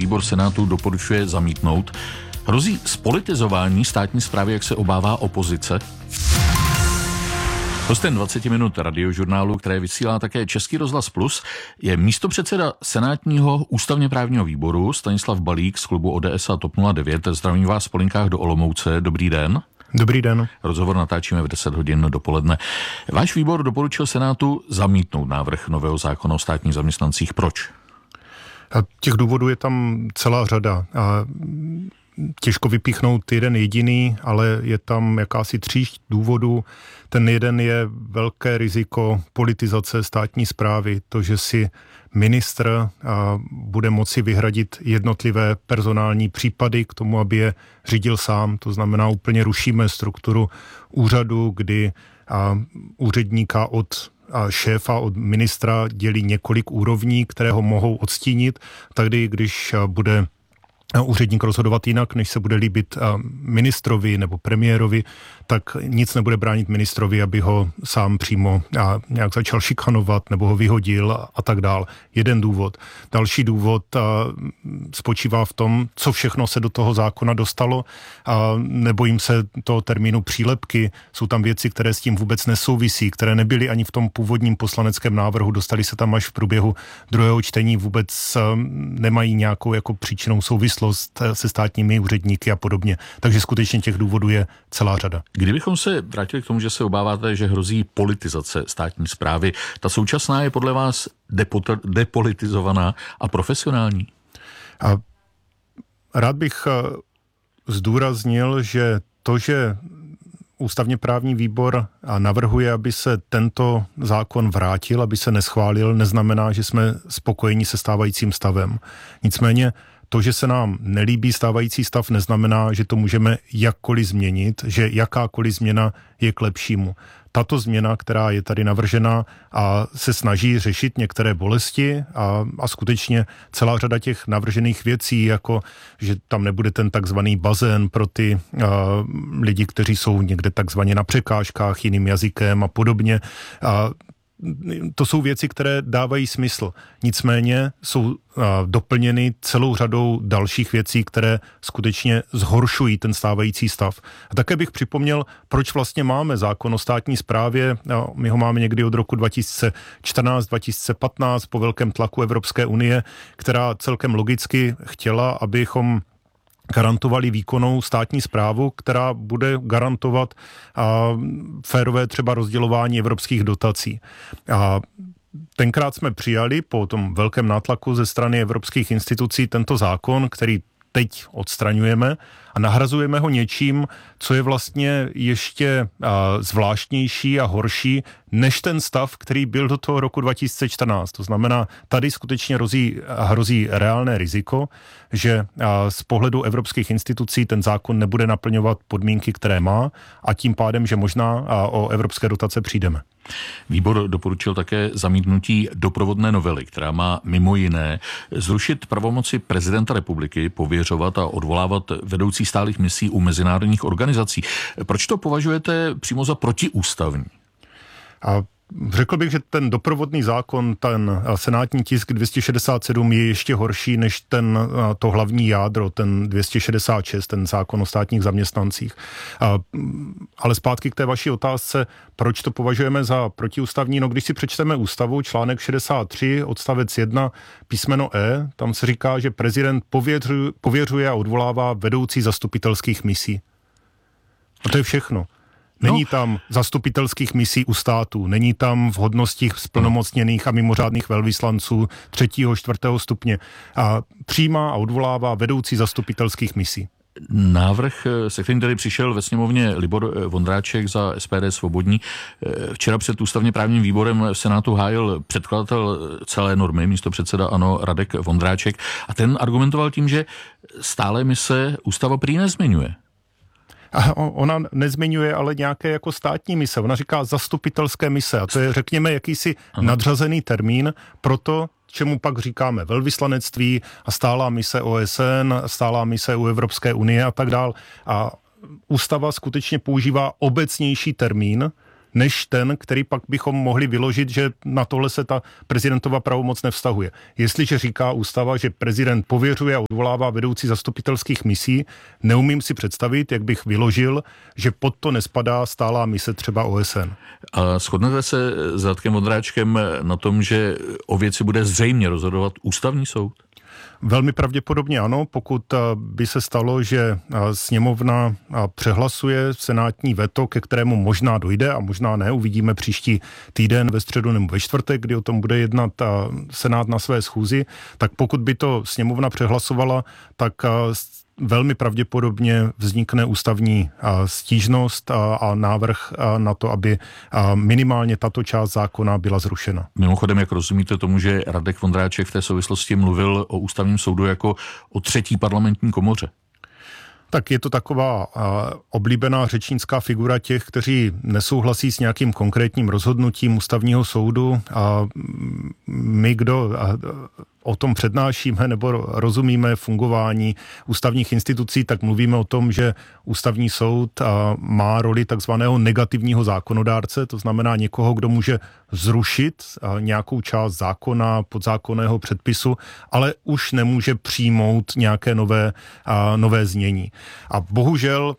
výbor Senátu doporučuje zamítnout. Hrozí zpolitizování státní správy, jak se obává opozice? Hostem 20 minut radiožurnálu, které vysílá také Český rozhlas Plus, je místopředseda senátního ústavně právního výboru Stanislav Balík z klubu ODS a TOP 09. Zdravím vás v Polinkách do Olomouce. Dobrý den. Dobrý den. Rozhovor natáčíme v 10 hodin dopoledne. Váš výbor doporučil Senátu zamítnout návrh nového zákona o státních zaměstnancích. Proč? Těch důvodů je tam celá řada. Těžko vypíchnout jeden jediný, ale je tam jakási tříšť důvodů. Ten jeden je velké riziko politizace státní správy, to, že si ministr bude moci vyhradit jednotlivé personální případy k tomu, aby je řídil sám. To znamená, úplně rušíme strukturu úřadu, kdy úředníka od šéfa, od ministra dělí několik úrovní, které ho mohou odstínit. Tady, když bude úředník rozhodovat jinak, než se bude líbit ministrovi nebo premiérovi, tak nic nebude bránit ministrovi, aby ho sám přímo nějak začal šikanovat nebo ho vyhodil a tak dál. Jeden důvod. Další důvod spočívá v tom, co všechno se do toho zákona dostalo. Nebojím se toho termínu přílepky. Jsou tam věci, které s tím vůbec nesouvisí, které nebyly ani v tom původním poslaneckém návrhu, dostali se tam až v průběhu druhého čtení, vůbec nemají nějakou jako příčinnou souvislost se státními úředníky a podobně. Takže skutečně těch důvodů je celá řada. Kdybychom se vrátili k tomu, že se obáváte, že hrozí politizace státní správy, ta současná je podle vás depolitizovaná a profesionální? Rád bych zdůraznil, že to, že ústavně právní výbor navrhuje, aby se tento zákon vrátil, aby se neschválil, neznamená, že jsme spokojeni se stávajícím stavem. Nicméně to, že se nám nelíbí stávající stav, neznamená, že to můžeme jakkoliv změnit, že jakákoliv změna je k lepšímu. Tato změna, která je tady navržena a se snaží řešit některé bolesti a skutečně celá řada těch navržených věcí, jako že tam nebude ten takzvaný bazén pro ty lidi, kteří jsou někde takzvaně na překážkách jiným jazykem a podobně. To jsou věci, které dávají smysl. Nicméně jsou doplněny celou řadou dalších věcí, které skutečně zhoršují ten stávající stav. A také bych připomněl, proč vlastně máme zákon o státní správě. My ho máme někdy od roku 2014-2015 po velkém tlaku Evropské unie, která celkem logicky chtěla, abychom garantovali výkonnou státní správu, která bude garantovat férové třeba rozdělování evropských dotací. Tenkrát jsme přijali po tom velkém nátlaku ze strany evropských institucí tento zákon, který teď odstraňujeme a nahrazujeme ho něčím, co je vlastně ještě zvláštnější a horší než ten stav, který byl do toho roku 2014. To znamená, tady skutečně hrozí reálné riziko, že z pohledu evropských institucí ten zákon nebude naplňovat podmínky, které má a tím pádem, že možná o evropské dotace přijdeme. Výbor doporučil také zamítnutí doprovodné novely, která má mimo jiné zrušit pravomoci prezidenta republiky pověřovat a odvolávat vedoucí stálých misí u mezinárodních organizací. Proč to považujete přímo za protiústavní? Řekl bych, že ten doprovodný zákon, ten senátní tisk 267 je ještě horší než to hlavní jádro, ten 266, ten zákon o státních zaměstnancích. Ale zpátky k té vaší otázce, proč to považujeme za protiústavní? No, když si přečteme ústavu, článek 63, odstavec 1, písmeno E, tam se říká, že prezident pověřuje a odvolává vedoucí zastupitelských misí. A to je všechno. Není tam zastupitelských misí u států, není tam v hodnostích splnomocněných a mimořádných velvyslanců 3., 4. stupně. A přijímá a odvolává vedoucí zastupitelských misí. Návrh, se kterým tady přišel ve sněmovně Libor Vondráček za SPD Svobodní, včera před ústavně právním výborem v Senátu hájil předkladatel celé normy, místopředseda ANO Radek Vondráček, a ten argumentoval tím, že stále mise ústava prý nezmiňuje. Ona nezmiňuje ale nějaké jako státní mise. Ona říká zastupitelské mise a to je, řekněme, jakýsi nadřazený termín pro to, čemu pak říkáme velvyslanectví a stálá mise OSN, stálá mise u Evropské unie a tak dál. A ústava skutečně používá obecnější termín, než ten, který pak bychom mohli vyložit, že na tohle se ta prezidentova pravomoc nevztahuje. Jestliže říká ústava, že prezident pověřuje a odvolává vedoucí zastupitelských misí, neumím si představit, jak bych vyložil, že pod to nespadá stálá mise třeba OSN. A shodnete se s Radkem Vondráčkem na tom, že o věci bude zřejmě rozhodovat ústavní soud? Velmi pravděpodobně ano, pokud by se stalo, že sněmovna přehlasuje senátní veto, ke kterému možná dojde a možná ne, uvidíme příští týden ve středu nebo ve čtvrtek, kdy o tom bude jednat senát na své schůzi, tak pokud by to sněmovna přehlasovala, tak velmi pravděpodobně vznikne ústavní stížnost a návrh na to, aby minimálně tato část zákona byla zrušena. Mimochodem, jak rozumíte tomu, že Radek Vondráček v té souvislosti mluvil o ústavním soudu jako o třetí parlamentní komoře? Tak je to taková oblíbená řečnická figura těch, kteří nesouhlasí s nějakým konkrétním rozhodnutím ústavního soudu a my, kdo o tom přednášíme nebo rozumíme fungování ústavních institucí, tak mluvíme o tom, že ústavní soud má roli takzvaného negativního zákonodárce, to znamená někoho, kdo může zrušit nějakou část zákona, podzákonného předpisu, ale už nemůže přijmout nějaké nové znění. A bohužel,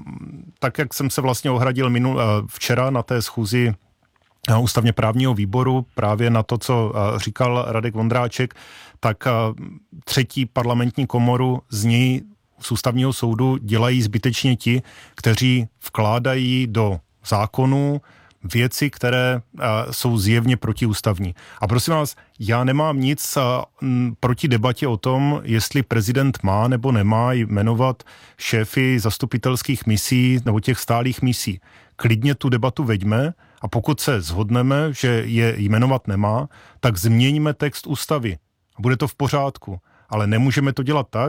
tak jak jsem se vlastně ohradil včera na té schůzi ústavně právního výboru právě na to, co říkal Radek Vondráček, tak třetí parlamentní komoru z něj z ústavního soudu dělají zbytečně ti, kteří vkládají do zákonů věci, které jsou zjevně protiústavní. A prosím vás, já nemám nic proti debatě o tom, jestli prezident má nebo nemá jmenovat šéfy zastupitelských misí nebo těch stálých misí. Klidně tu debatu veďme a pokud se shodneme, že je jmenovat nemá, tak změníme text ústavy. Bude to v pořádku. Ale nemůžeme to dělat tak,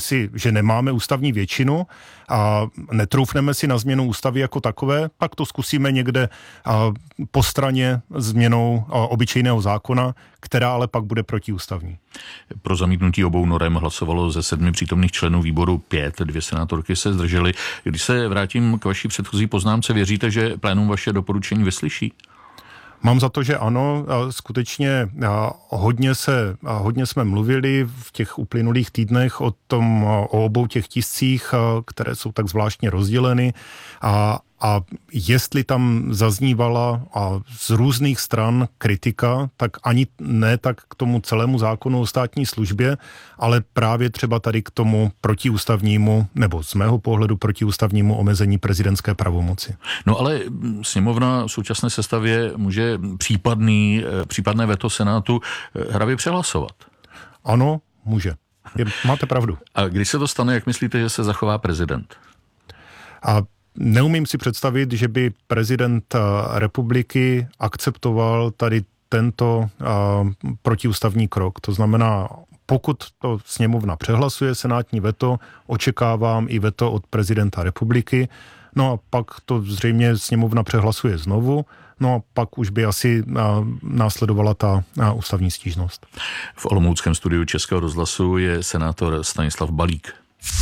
že nemáme ústavní většinu a netroufneme si na změnu ústavy jako takové, pak to zkusíme někde po straně změnou obyčejného zákona, která ale pak bude protiústavní. Pro zamítnutí obou norem hlasovalo ze 7 přítomných členů výboru 5, 2 senátorky se zdržely. Když se vrátím k vaší předchozí poznámce, věříte, že plénum vaše doporučení vyslyší? Mám za to, že ano, skutečně hodně jsme mluvili v těch uplynulých týdnech o obou těch tiscích, které jsou tak zvláštně rozděleny a jestli tam zaznívala z různých stran kritika, tak ani ne tak k tomu celému zákonu o státní službě, ale právě třeba tady k tomu protiústavnímu, nebo z mého pohledu protiústavnímu omezení prezidentské pravomoci. No ale sněmovna v současné sestavě může případné veto Senátu hravě přehlasovat. Ano, může. Máte pravdu. A když se to stane, jak myslíte, že se zachová prezident? Neumím si představit, že by prezident republiky akceptoval tady tento protiústavní krok. To znamená, pokud to sněmovna přehlasuje senátní veto, očekávám i veto od prezidenta republiky, no a pak to zřejmě sněmovna přehlasuje znovu, no a pak už by asi následovala ta ústavní stížnost. V olomouckém studiu Českého rozhlasu je senátor Stanislav Balík.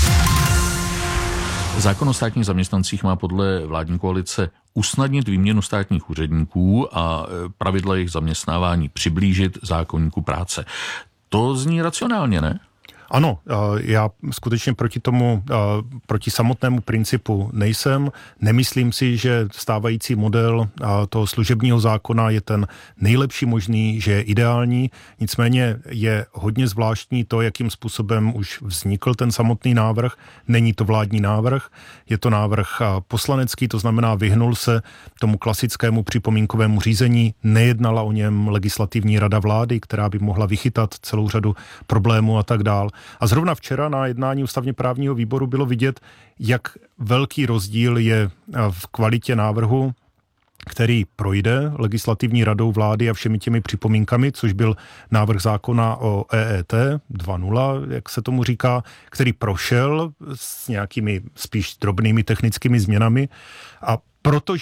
Zákon o státních zaměstnancích má podle vládní koalice usnadnit výměnu státních úředníků a pravidla jejich zaměstnávání přiblížit zákoníku práce. To zní racionálně, ne? Ano, já skutečně proti samotnému principu nejsem. Nemyslím si, že stávající model toho služebního zákona je ten nejlepší možný, že je ideální. Nicméně je hodně zvláštní to, jakým způsobem už vznikl ten samotný návrh. Není to vládní návrh, je to návrh poslanecký, to znamená vyhnul se tomu klasickému připomínkovému řízení. Nejednala o něm legislativní rada vlády, která by mohla vychytat celou řadu problémů a tak dál. A zrovna včera na jednání ústavně právního výboru bylo vidět, jak velký rozdíl je v kvalitě návrhu, který projde legislativní radou vlády a všemi těmi připomínkami, což byl návrh zákona o EET 2.0, jak se tomu říká, který prošel s nějakými spíš drobnými technickými změnami a protože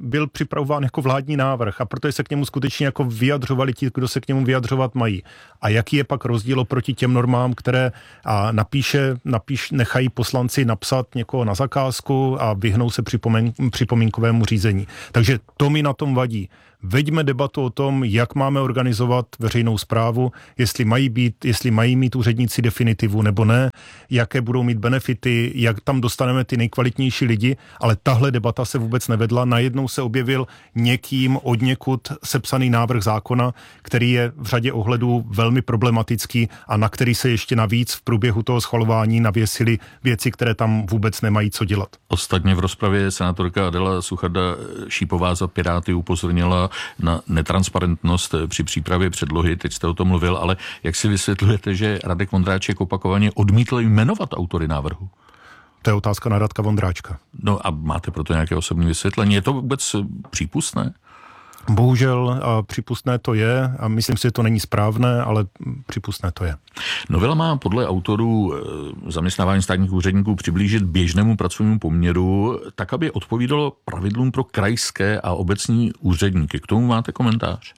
byl připravován jako vládní návrh a proto se k němu skutečně jako vyjadřovali ti, kdo se k němu vyjadřovat mají. A jaký je pak rozdíl oproti těm normám, které nechají poslanci napsat někoho na zakázku a vyhnou se připomínkovému řízení. Takže to mi na tom vadí. Veďme debatu o tom, jak máme organizovat veřejnou správu, jestli mají mít úředníci definitivu nebo ne, jaké budou mít benefity, jak tam dostaneme ty nejkvalitnější lidi, ale tahle debata se vůbec nevedla. Najednou se objevil někým odněkud sepsaný návrh zákona, který je v řadě ohledů velmi problematický a na který se ještě navíc v průběhu toho schvalování navěsily věci, které tam vůbec nemají co dělat. Ostatně v rozpravě senátorka Adela Sucharda-Šípová za Piráty upozornila na netransparentnost při přípravě předlohy, teď jste o tom mluvil, ale jak si vysvětlujete, že Radek Vondráček opakovaně odmítl jmenovat autory návrhu? To je otázka na Radka Vondráčka. No a máte proto nějaké osobní vysvětlení? Je to vůbec přípustné? Bohužel přípustné to je a myslím si, že to není správné, ale přípustné to je. Novela má podle autorů zaměstnávání státních úředníků přiblížit běžnému pracovnímu poměru, tak, aby odpovídalo pravidlům pro krajské a obecní úředníky. K tomu máte komentář?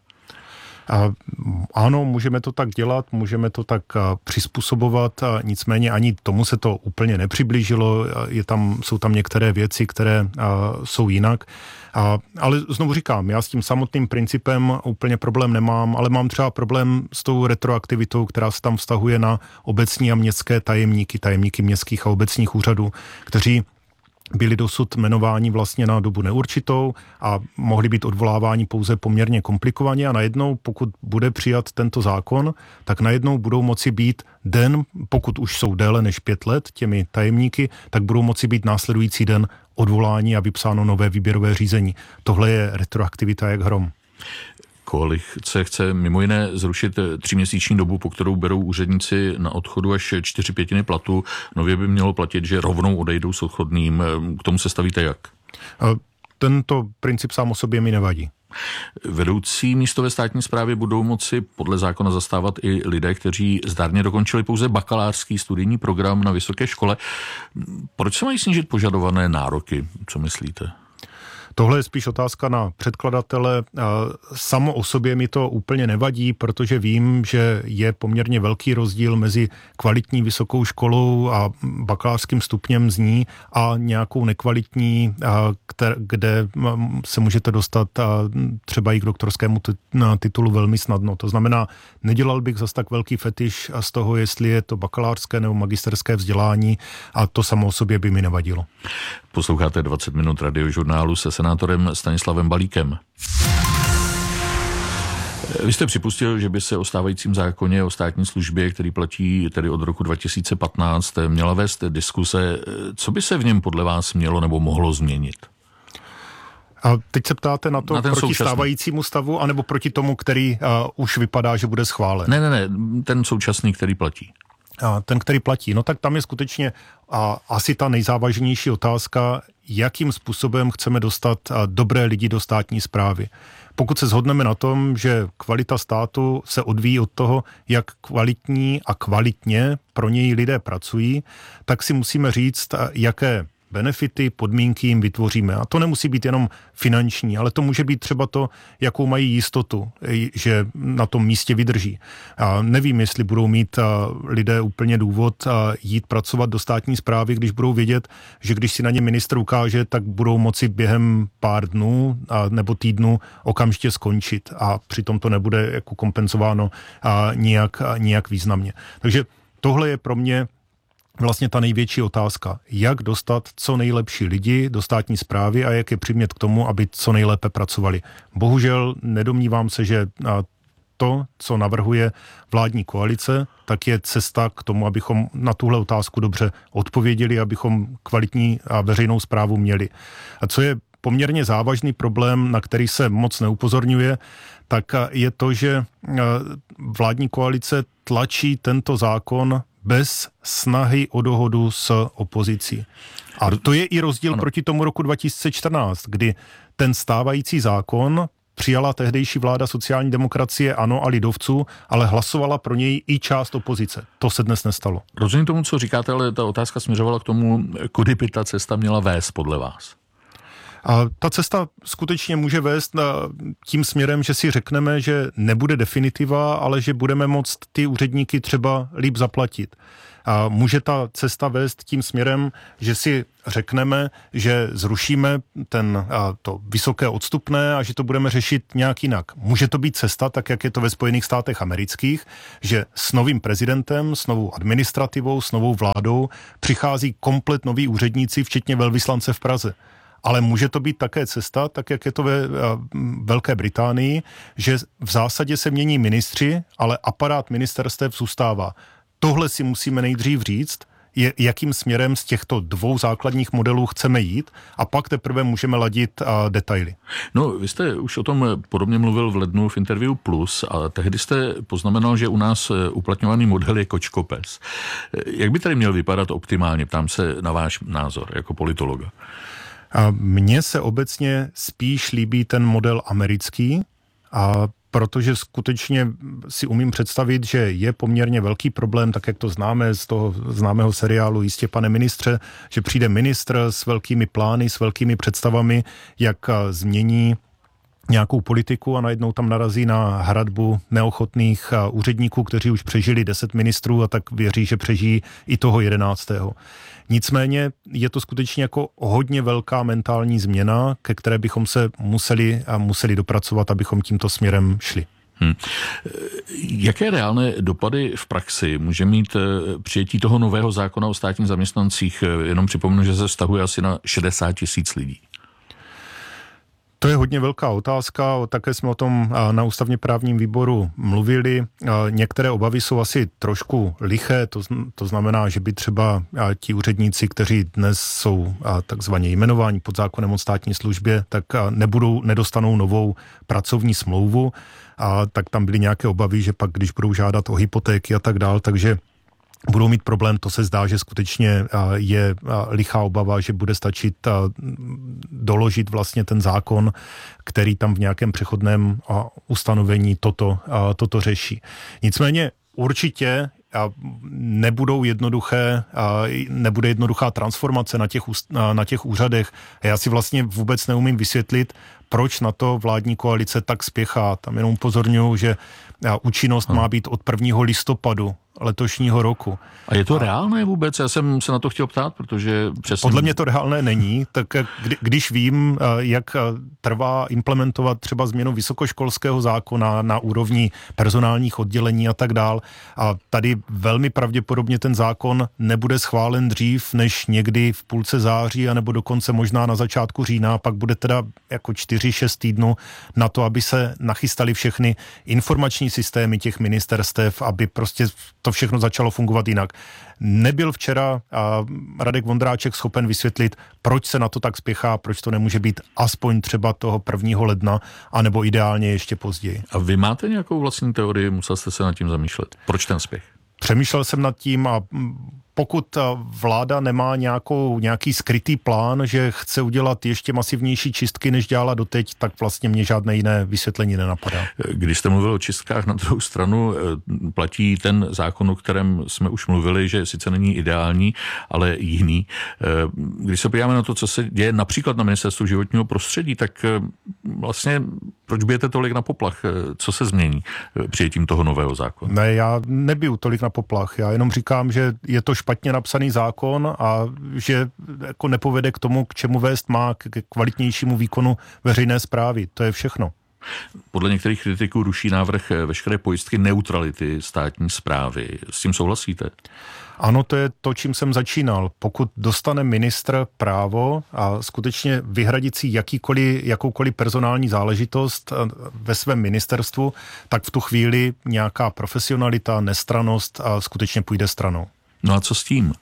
Ano, můžeme to tak dělat, můžeme to tak přizpůsobovat, nicméně ani tomu se to úplně nepřiblížilo, jsou tam některé věci, které jsou jinak. Ale znovu říkám, já s tím samotným principem úplně problém nemám, ale mám třeba problém s tou retroaktivitou, která se tam vztahuje na obecní a městské tajemníky městských a obecních úřadů, kteří byli dosud jmenováni vlastně na dobu neurčitou a mohli být odvoláváni pouze poměrně komplikovaně a najednou, pokud bude přijat tento zákon, tak najednou budou moci být pokud už jsou déle než 5 let těmi tajemníky, tak budou moci být následující den odvolání a vypsáno nové výběrové řízení. Tohle je retroaktivita jak hrom. Koalice chce mimo jiné zrušit 3měsíční dobu, po kterou berou úředníci na odchodu až 4/5 platu. Nově by mělo platit, že rovnou odejdou s odchodným. K tomu se stavíte jak? Tento princip sám o sobě mi nevadí. Vedoucí místo ve státní správě budou moci podle zákona zastávat i lidé, kteří zdárně dokončili pouze bakalářský studijní program na vysoké škole. Proč se mají snížit požadované nároky? Co myslíte? Tohle je spíš otázka na předkladatele. Samo o sobě mi to úplně nevadí, protože vím, že je poměrně velký rozdíl mezi kvalitní vysokou školou a bakalářským stupněm z ní a nějakou nekvalitní, kde se můžete dostat třeba i k doktorskému titulu velmi snadno. To znamená, nedělal bych zas tak velký fetiš z toho, jestli je to bakalářské nebo magisterské vzdělání a to samo o sobě by mi nevadilo. Posloucháte 20 minut radiožurnálu se senátorem Stanislavem Balíkem. Vy jste připustil, že by se o stávajícím zákoně o státní službě, který platí tedy od roku 2015, měla vést diskuse. Co by se v něm podle vás mělo nebo mohlo změnit? A teď se ptáte na to proti současný stávajícímu stavu, anebo proti tomu, který už vypadá, že bude schválen? Ne, ten současný, který platí. Ten, který platí. No tak tam je skutečně asi ta nejzávažnější otázka, jakým způsobem chceme dostat dobré lidi do státní správy. Pokud se shodneme na tom, že kvalita státu se odvíjí od toho, jak kvalitní a kvalitně pro něj lidé pracují, tak si musíme říct, jaké benefity, podmínky jim vytvoříme. A to nemusí být jenom finanční, ale to může být třeba to, jakou mají jistotu, že na tom místě vydrží. A nevím, jestli budou mít lidé úplně důvod jít pracovat do státní správy, když budou vědět, že když si na ně ministr ukáže, tak budou moci během pár dnů nebo týdnů okamžitě skončit a přitom to nebude jako kompenzováno nijak významně. Takže tohle je pro mě vlastně ta největší otázka, jak dostat co nejlepší lidi do státní správy a jak je přimět k tomu, aby co nejlépe pracovali. Bohužel nedomnívám se, že to, co navrhuje vládní koalice, tak je cesta k tomu, abychom na tuhle otázku dobře odpověděli, abychom kvalitní a veřejnou správu měli. A co je poměrně závažný problém, na který se moc neupozorňuje, tak je to, že vládní koalice tlačí tento zákon bez snahy o dohodu s opozicí. A to je i rozdíl proti tomu roku 2014, kdy ten stávající zákon přijala tehdejší vláda sociální demokracie, ANO a lidovců, ale hlasovala pro něj i část opozice. To se dnes nestalo. Rozumím tomu, co říkáte, ale ta otázka směřovala k tomu, kudy by ta cesta měla vést podle vás. A ta cesta skutečně může vést tím směrem, že si řekneme, že nebude definitiva, ale že budeme moct ty úředníky třeba líp zaplatit. A může ta cesta vést tím směrem, že si řekneme, že zrušíme to vysoké odstupné a že to budeme řešit nějak jinak. Může to být cesta, tak jak je to ve Spojených státech amerických, že s novým prezidentem, s novou administrativou, s novou vládou přichází komplet noví úředníci, včetně velvyslance v Praze. Ale může to být také cesta, tak jak je to ve Velké Británii, že v zásadě se mění ministři, ale aparát ministerstev zůstává. Tohle si musíme nejdřív říct, jakým směrem z těchto dvou základních modelů chceme jít a pak teprve můžeme ladit detaily. No, vy jste už o tom podobně mluvil v lednu v Interview Plus a tehdy jste poznamenal, že u nás uplatňovaný model je kočkopes. Jak by tady měl vypadat optimálně? Ptám se na váš názor jako politologa. Mně se obecně spíš líbí ten model americký, protože skutečně si umím představit, že je poměrně velký problém, tak jak to známe z toho známého seriálu Jistě, pane ministře, že přijde ministr s velkými plány, s velkými představami, jak změní nějakou politiku a najednou tam narazí na hradbu neochotných úředníků, kteří už přežili 10 ministrů a tak věří, že přežijí i toho 11. Nicméně je to skutečně jako hodně velká mentální změna, ke které bychom se museli dopracovat, abychom tímto směrem šli. Jaké reálné dopady v praxi může mít přijetí toho nového zákona o státních zaměstnancích? Jenom připomenu, že se vztahuje asi na 60 000 lidí. To je hodně velká otázka, také jsme o tom na ústavně právním výboru mluvili. Některé obavy jsou asi trošku liché, to znamená, že by třeba ti úředníci, kteří dnes jsou takzvaně jmenováni pod zákonem o státní službě, tak nedostanou novou pracovní smlouvu, a tak tam byly nějaké obavy, že pak, když budou žádat o hypotéky a tak dál, takže budou mít problém. To se zdá, že skutečně je lichá obava, že bude stačit doložit vlastně ten zákon, který tam v nějakém přechodném ustanovení toto řeší. Nicméně určitě nebude jednoduchá transformace na těch úřadech. Já si vlastně vůbec neumím vysvětlit, proč na to vládní koalice tak spěchá. Tam jenom upozorňuji, že účinnost má být od 1. listopadu letošního roku. A je to reálné vůbec? Já jsem se na to chtěl ptát, protože přesně... Podle mě to reálné není, tak když vím, jak trvá implementovat třeba změnu vysokoškolského zákona na úrovni personálních oddělení a tak dál, a tady velmi pravděpodobně ten zákon nebude schválen dřív, než někdy v půlce září, anebo dokonce možná na začátku října, a pak bude teda jako 4-6 týdnů na to, aby se nachystali všechny informační systémy těch ministerstev, aby prostě to všechno začalo fungovat jinak. Nebyl včera Radek Vondráček schopen vysvětlit, proč se na to tak spěchá, proč to nemůže být aspoň třeba toho 1. ledna, anebo ideálně ještě později. A vy máte nějakou vlastní teorii, musel jste se nad tím zamýšlet? Proč ten spěch? Přemýšlel jsem nad tím, a pokud vláda nemá nějaký skrytý plán, že chce udělat ještě masivnější čistky, než dělala doteď, tak vlastně mě žádné jiné vysvětlení nenapadá. Když jste mluvil o čistkách, na druhou stranu platí ten zákon, o kterém jsme už mluvili, že sice není ideální, ale jiný. Když se podíváme na to, co se děje například na Ministerstvu životního prostředí, tak vlastně proč bijete tolik na poplach? Co se změní přijetím toho nového zákona? Ne, já nebiju tolik na poplach. Já jenom říkám, že je to špatně napsaný zákon a že jako nepovede k tomu, k čemu vést má, k kvalitnějšímu výkonu veřejné správy. To je všechno. Podle některých kritiků ruší návrh veškeré pojistky neutrality státní správy. S tím souhlasíte? Ano, to je to, čím jsem začínal. Pokud dostane ministr právo a skutečně vyhradit si jakoukoliv personální záležitost ve svém ministerstvu, tak v tu chvíli nějaká profesionalita, nestrannost a skutečně půjde stranou. No a co s tím?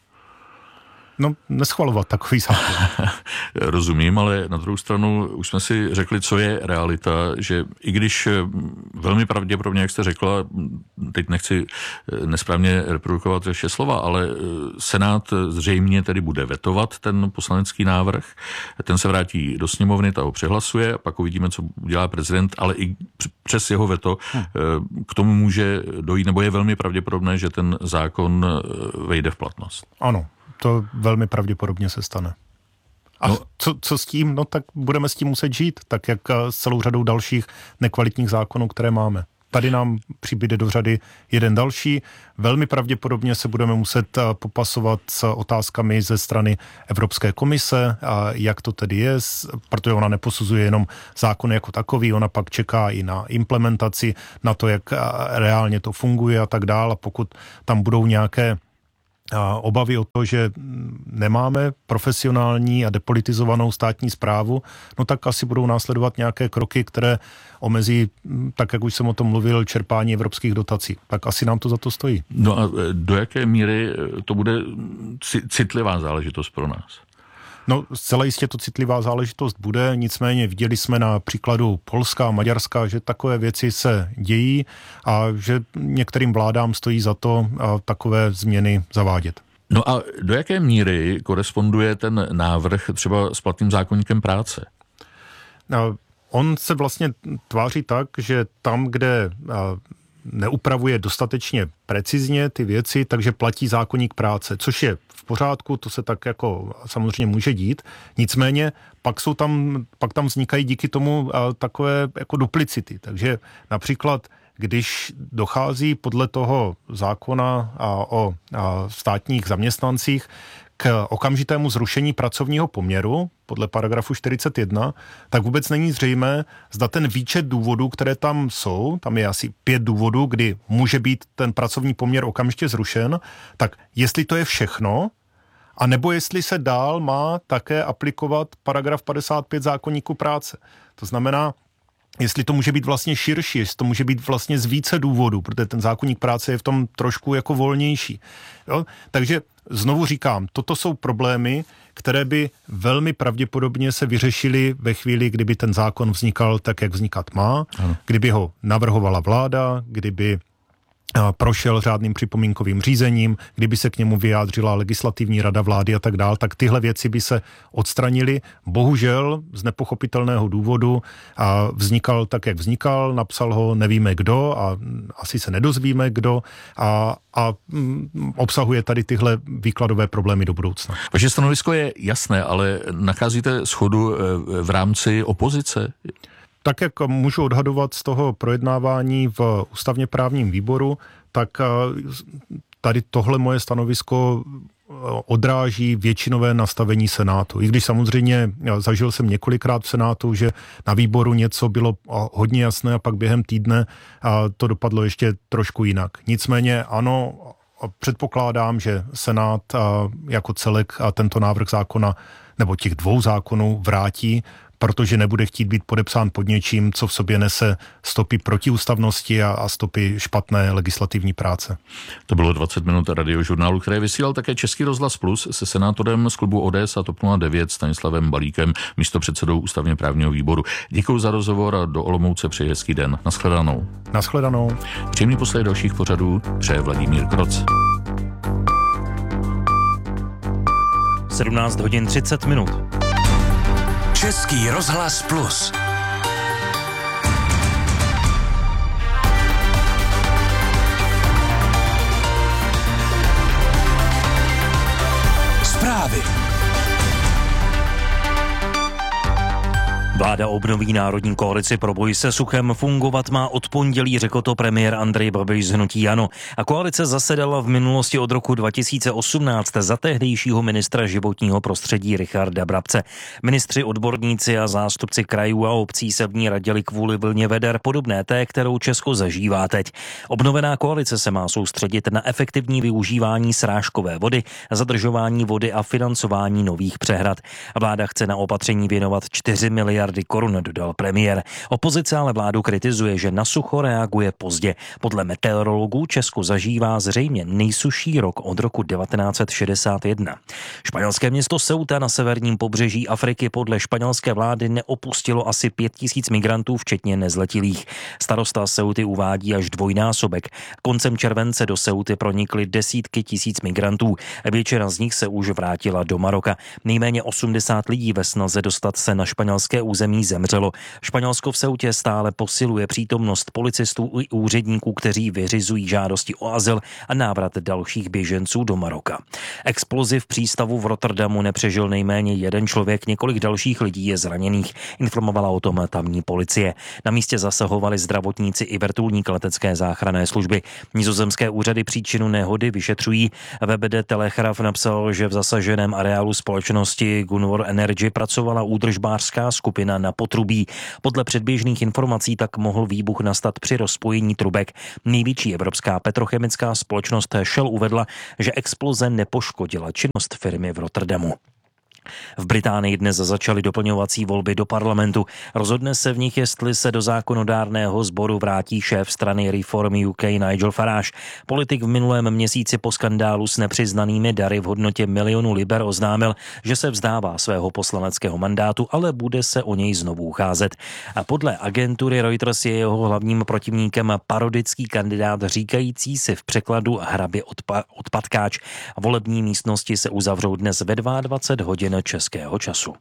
No, neschvalovat takový zákon. Rozumím, ale na druhou stranu už jsme si řekli, co je realita, že i když velmi pravděpodobně, jak jste řekla, teď nechci nesprávně reprodukovat vaše slova, ale Senát zřejmě tedy bude vetovat ten poslanecký návrh, ten se vrátí do sněmovny, ta ho přehlasuje, pak uvidíme, co udělá prezident, ale i přes jeho veto k tomu může dojít, nebo je velmi pravděpodobné, že ten zákon vejde v platnost. Ano. To velmi pravděpodobně se stane. A co s tím? No tak budeme s tím muset žít, tak jak s celou řadou dalších nekvalitních zákonů, které máme. Tady nám přibyde do řady jeden další. Velmi pravděpodobně se budeme muset popasovat s otázkami ze strany Evropské komise, a jak to tedy je, protože ona neposuzuje jenom zákony jako takový, ona pak čeká i na implementaci, na to, jak reálně to funguje a tak dále. Pokud tam budou nějaké obavy o to, že nemáme profesionální a depolitizovanou státní správu, no tak asi budou následovat nějaké kroky, které omezí, tak jak už jsem o tom mluvil, čerpání evropských dotací. Tak asi nám to za to stojí. No a do jaké míry to bude citlivá záležitost pro nás? No, zcela jistě to citlivá záležitost bude, nicméně viděli jsme na příkladu Polska a Maďarska, že takové věci se dějí a že některým vládám stojí za to takové změny zavádět. No a do jaké míry koresponduje ten návrh třeba s platným zákoníkem práce? On se vlastně tváří tak, že tam, kde neupravuje dostatečně precizně ty věci, takže platí zákoník práce, což je v pořádku, to se tak jako samozřejmě může dít. Nicméně pak tam vznikají díky tomu takové jako duplicity. Takže například, když dochází podle toho zákona o státních zaměstnancích k okamžitému zrušení pracovního poměru podle paragrafu 41, tak vůbec není zřejmé, zda ten výčet důvodů, které tam jsou, tam je asi 5 důvodů, kdy může být ten pracovní poměr okamžitě zrušen, tak jestli to je všechno, a nebo jestli se dál má také aplikovat paragraf 55 zákoníku práce. To znamená, jestli to může být vlastně širší, jestli to může být vlastně z více důvodů, protože ten zákoník práce je v tom trošku jako volnější. Jo? Takže znovu říkám, toto jsou problémy, které by velmi pravděpodobně se vyřešily ve chvíli, kdyby ten zákon vznikal tak, jak vznikat má, kdyby ho navrhovala vláda, kdyby prošel řádným připomínkovým řízením, kdyby se k němu vyjádřila legislativní rada vlády a tak dál, tak tyhle věci by se odstranily. Bohužel z nepochopitelného důvodu vznikal tak, jak vznikal, napsal ho nevíme kdo a asi se nedozvíme kdo a obsahuje tady tyhle výkladové problémy do budoucna. Vaše stanovisko je jasné, ale nacházíte shodu v rámci opozice? Tak, jak můžu odhadovat z toho projednávání v ústavně právním výboru, tak tady tohle moje stanovisko odráží většinové nastavení Senátu. I když samozřejmě zažil jsem několikrát v Senátu, že na výboru něco bylo hodně jasné a pak během týdne to dopadlo ještě trošku jinak. Nicméně ano, předpokládám, že Senát jako celek tento návrh zákona nebo těch 2 zákonů vrátí, protože nebude chtít být podepsán pod něčím, co v sobě nese stopy protiústavnosti a stopy špatné legislativní práce. To bylo 20 minut radiožurnálu, které vysílal také Český rozhlas Plus se senátorem z klubu ODS a TOP 09 Stanislavem Balíkem, místopředsedou ústavně právního výboru. Děkuji za rozhovor a do Olomouce přeji hezký den. Naschledanou. Naschledanou. Příjemný poslech dalších pořadů přeje Vladimír Kroc. 17 hodin 30 minut. Český rozhlas Plus. Zprávy. Vláda obnoví národní koalici pro boj se suchem, fungovat má od pondělí, řekl to premiér Andrej Babiš z hnutí ANO. A koalice zasedala v minulosti od roku 2018 za tehdejšího ministra životního prostředí Richarda Brabce. Ministři, odborníci a zástupci krajů a obcí se v ní radili kvůli vlně veder podobné té, kterou Česko zažívá teď. Obnovená koalice se má soustředit na efektivní využívání srážkové vody, zadržování vody a financování nových přehrad. Vláda chce na opatření věnovat 4 miliardy korun, dodal premiér. Opozice ale vládu kritizuje, že na sucho reaguje pozdě. Podle meteorologů Česko zažívá zřejmě nejsušší rok od roku 1961. Španělské město Ceuta na severním pobřeží Afriky podle španělské vlády neopustilo asi 5 000 migrantů, včetně nezletilých. Starosta Ceuty uvádí až dvojnásobek. Koncem července do Ceuty pronikly desítky tisíc migrantů. Většina z nich se už vrátila do Maroka. Nejméně 80 lidí ve snaze dostat se na španělské území území zemřelo. Španělsko v Ceutě stále posiluje přítomnost policistů i úředníků, kteří vyřizují žádosti o azyl a návrat dalších běženců do Maroka. Explozi v přístavu v Rotterdamu nepřežil nejméně jeden člověk, několik dalších lidí je zraněných, informovala o tom tamní policie. Na místě zasahovali zdravotníci i vrtulník letecké záchranné služby. Nizozemské úřady příčinu nehody vyšetřují. VBD Telegraf napsal, že v zasaženém areálu společnosti Gunvor Energy pracovala údržbářská skupina na potrubí. Podle předběžných informací tak mohl výbuch nastat při rozpojení trubek. Největší evropská petrochemická společnost Shell uvedla, že exploze nepoškodila činnost firmy v Rotterdamu. V Británii dnes začaly doplňovací volby do parlamentu. Rozhodne se v nich, jestli se do zákonodárného sboru vrátí šéf strany Reform UK Nigel Farage. Politik v minulém měsíci po skandálu s nepřiznanými dary v hodnotě milionu liber oznámil, že se vzdává svého poslaneckého mandátu, ale bude se o něj znovu ucházet. A podle agentury Reuters je jeho hlavním protivníkem parodický kandidát říkající si v překladu hrabě odpadkáč. Volební místnosti se uzavřou dnes ve 22 hodin českého času.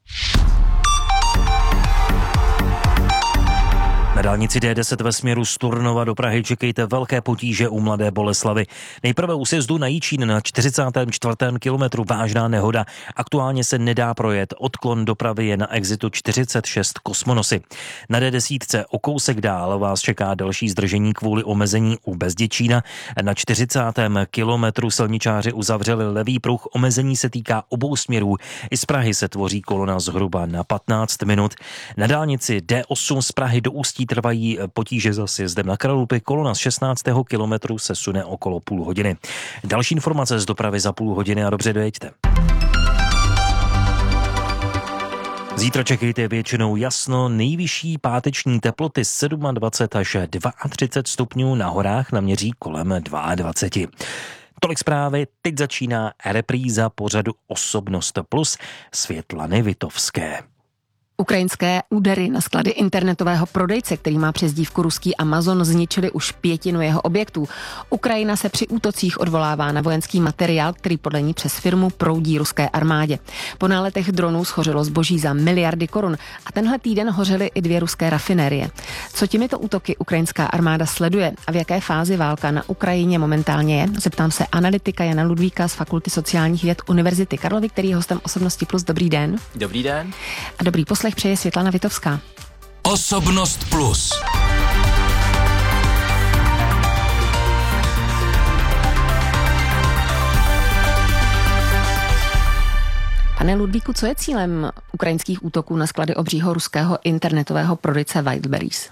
Na dálnici D10 ve směru z Turnova do Prahy čekejte velké potíže u Mladé Boleslavi. Nejprve u sjezdu na Jičín na 44. kilometru vážná nehoda. Aktuálně se nedá projet. Odklon dopravy je na exitu 46 Kosmonosy. Na D10 o kousek dál vás čeká další zdržení kvůli omezení u Bezděčína. Na 40. kilometru silničáři uzavřeli levý pruh. Omezení se týká obou směrů. I z Prahy se tvoří kolona zhruba na 15 minut. Na dálnici D8 z Prahy do Ústí trvají potíže za sjezdem na Kralupy. Kolona z 16. kilometru se sune okolo půl hodiny. Další informace z dopravy za půl hodiny a dobře dojeďte. Zítra čekejte většinou jasno, nejvyšší páteční teploty 27 až 32 stupňů, na horách naměří kolem 22. Tolik zprávy, teď začíná repríza pořadu Osobnost plus Světlany Vitovské. Ukrajinské údery na sklady internetového prodejce, který má přezdívku ruský Amazon, zničily už 1/5 jeho objektů. Ukrajina se při útocích odvolává na vojenský materiál, který podle ní přes firmu proudí ruské armádě. Po náletech dronů schořilo zboží za miliardy korun a tenhle týden hořely i 2 ruské rafinérie. Co těmito útoky ukrajinská armáda sleduje a v jaké fázi válka na Ukrajině momentálně je? Zeptám se analytika Jana Ludvíka z Fakulty sociálních věd Univerzity Karlovy, který je hostem Osobnosti plus. Dobrý den. Dobrý den. A dobrý poslech přeje Světlana Vitovská. Osobnost plus. Pane Ludvíku, co je cílem ukrajinských útoků na sklady obřího ruského internetového prodejce Wildberries?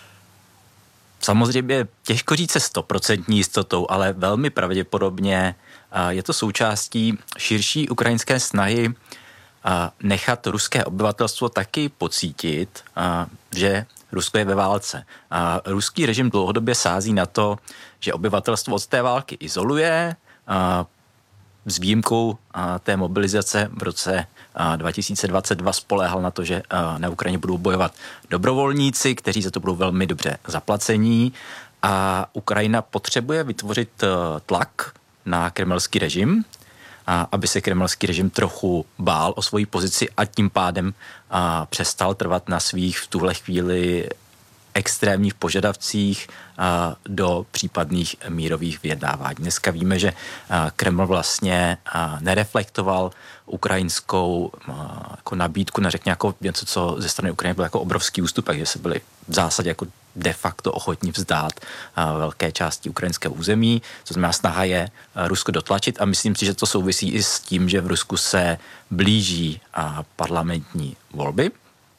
Samozřejmě těžko říct se 100% jistotou, ale velmi pravděpodobně je to součástí širší ukrajinské snahy nechat ruské obyvatelstvo taky pocítit, že Rusko je ve válce. Ruský režim dlouhodobě sází na to, že obyvatelstvo od té války izoluje, s výjimkou té mobilizace v roce 2022 spoléhal na to, že na Ukrajině budou bojovat dobrovolníci, kteří za to budou velmi dobře zaplacení, a Ukrajina potřebuje vytvořit tlak na kremelský režim, aby se kremelský režim trochu bál o svoji pozici a tím pádem přestal trvat na svých v tuhle chvíli extrémních požadavcích do případných mírových vyjednávání. Dneska víme, že Kreml vlastně nereflektoval ukrajinskou jako nabídku, neřekně jako něco, co ze strany Ukrajiny byl jako obrovský ústupek, že se byli v zásadě jako de facto ochotní vzdát velké části ukrajinského území. To znamená, snaha je Rusko dotlačit a myslím si, že to souvisí i s tím, že v Rusku se blíží parlamentní volby.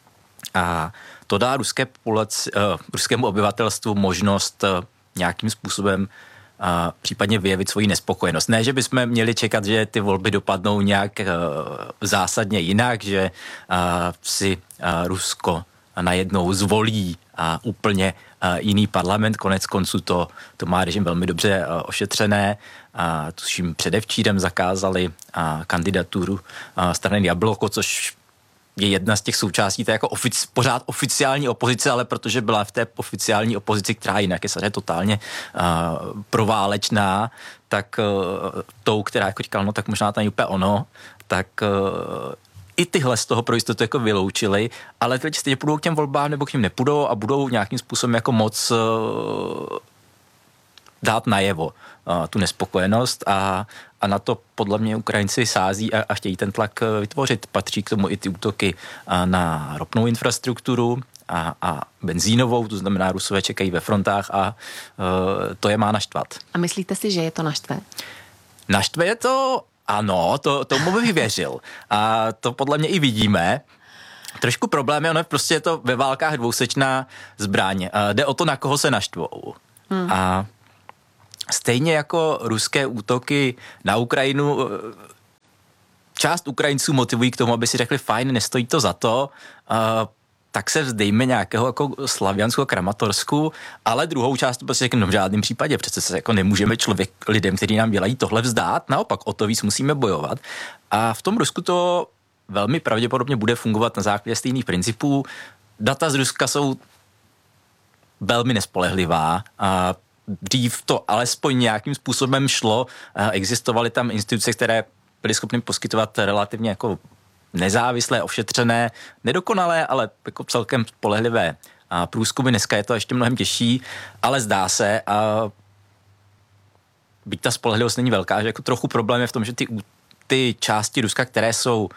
A to dá ruskému obyvatelstvu možnost nějakým způsobem případně vyjevit svoji nespokojenost. Ne, že bychom měli čekat, že ty volby dopadnou nějak zásadně jinak, že si Rusko najednou zvolí úplně jiný parlament. Konec konců to má režim velmi dobře ošetřené. Tuším předevčírem zakázali kandidaturu strany Jabloko, což je jedna z těch součástí té jako pořád oficiální opozice, ale protože byla v té oficiální opozici, která jinak je samozřejmě totálně proválečná, tak tou, která jako říkala, no tak možná to není úplně ono, tak i tyhle z toho pro jistotu jako vyloučili, ale teď stejně půjdou k těm volbám nebo k ním nepůjdou a budou nějakým způsobem jako moc dát najevo tu nespokojenost a na to podle mě Ukrajinci sází a chtějí ten tlak vytvořit. Patří k tomu i ty útoky na ropnou infrastrukturu a benzínovou, to znamená Rusové čekají ve frontách a to je má naštvat. A myslíte si, že je to naštve? Naštve je to, ano, tomu bych věřil. A to podle mě i vidíme. Trošku problém je, prostě je to ve válkách dvousečná zbraň. Jde o to, na koho se naštvou. A stejně jako ruské útoky na Ukrajinu, část Ukrajinců motivují k tomu, aby si řekli, fajn, nestojí to za to, tak se vzdejme nějakého jako Slaviansku a Kramatorsku, ale druhou část prostě řekne, v žádném případě, přece se jako nemůžeme lidem, kteří nám dělají tohle vzdát, naopak o to víc musíme bojovat. A v tom Rusku to velmi pravděpodobně bude fungovat na základě stejných principů. Data z Ruska jsou velmi nespolehlivá a dřív to alespoň nějakým způsobem šlo. Existovaly tam instituce, které byly schopny poskytovat relativně jako nezávislé, ošetřené, nedokonalé, ale jako celkem spolehlivé průzkumy. Dneska je to ještě mnohem těžší, ale zdá se, byť ta spolehlivost není velká, že jako trochu problém je v tom, že ty části Ruska, které jsou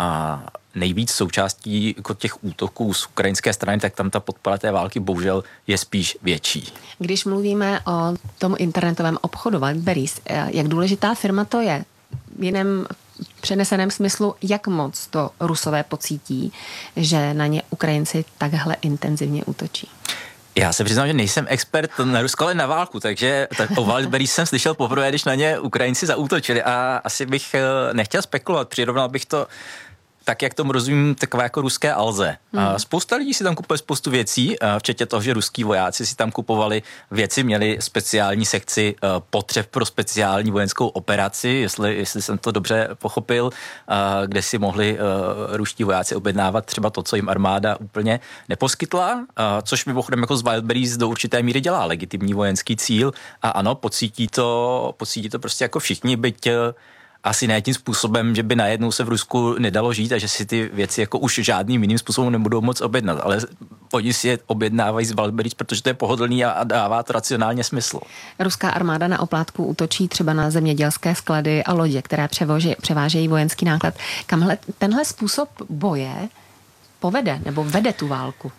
nejvíc součástí jako těch útoků z ukrajinské strany, tak tam ta podpora té války bohužel je spíš větší. Když mluvíme o tom internetovém obchodu Wildberries, jak důležitá firma to je? V jiném přeneseném smyslu, jak moc to Rusové pocítí, že na ně Ukrajinci takhle intenzivně útočí? Já se přiznám, že nejsem expert na Rusko, ale na válku, takže o Wildberries jsem slyšel poprvé, když na ně Ukrajinci zaútočili a asi bych nechtěl spekulovat, přirovnal bych to tak, jak tomu rozumím, takové jako ruské Alze. Spousta lidí si tam kupuje spoustu věcí, včetně toho, že ruský vojáci si tam kupovali věci, měli speciální sekci potřeb pro speciální vojenskou operaci, jestli jsem to dobře pochopil, kde si mohli ruští vojáci objednávat třeba to, co jim armáda úplně neposkytla, což mimochodem jako z Wildberries do určité míry dělá legitimní vojenský cíl a ano, pocítí to prostě jako všichni, byť asi ne tím způsobem, že by najednou se v Rusku nedalo žít a že si ty věci jako už žádným jiným způsobem nebudou moc objednat, ale oni si je objednávají z Wildberries, protože to je pohodlný a dává to racionálně smysl. Ruská armáda na oplátku útočí třeba na zemědělské sklady a lodě, které převážejí vojenský náklad. Kamhle tenhle způsob boje povede nebo vede tu válku?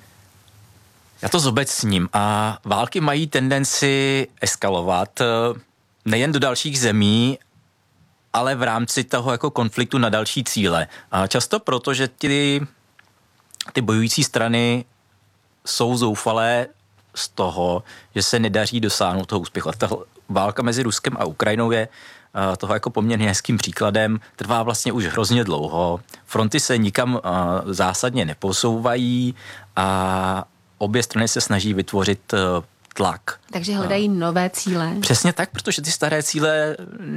Já to zobecním a války mají tendenci eskalovat nejen do dalších zemí, ale v rámci toho jako konfliktu na další cíle. A často proto, že ty bojující strany jsou zoufalé z toho, že se nedaří dosáhnout toho úspěchu. A ta válka mezi Ruskem a Ukrajinou je toho jako poměrně hezkým příkladem. Trvá vlastně už hrozně dlouho. Fronty se nikam zásadně neposouvají a obě strany se snaží vytvořit tlak. Takže hledají nové cíle. Přesně tak, protože ty staré cíle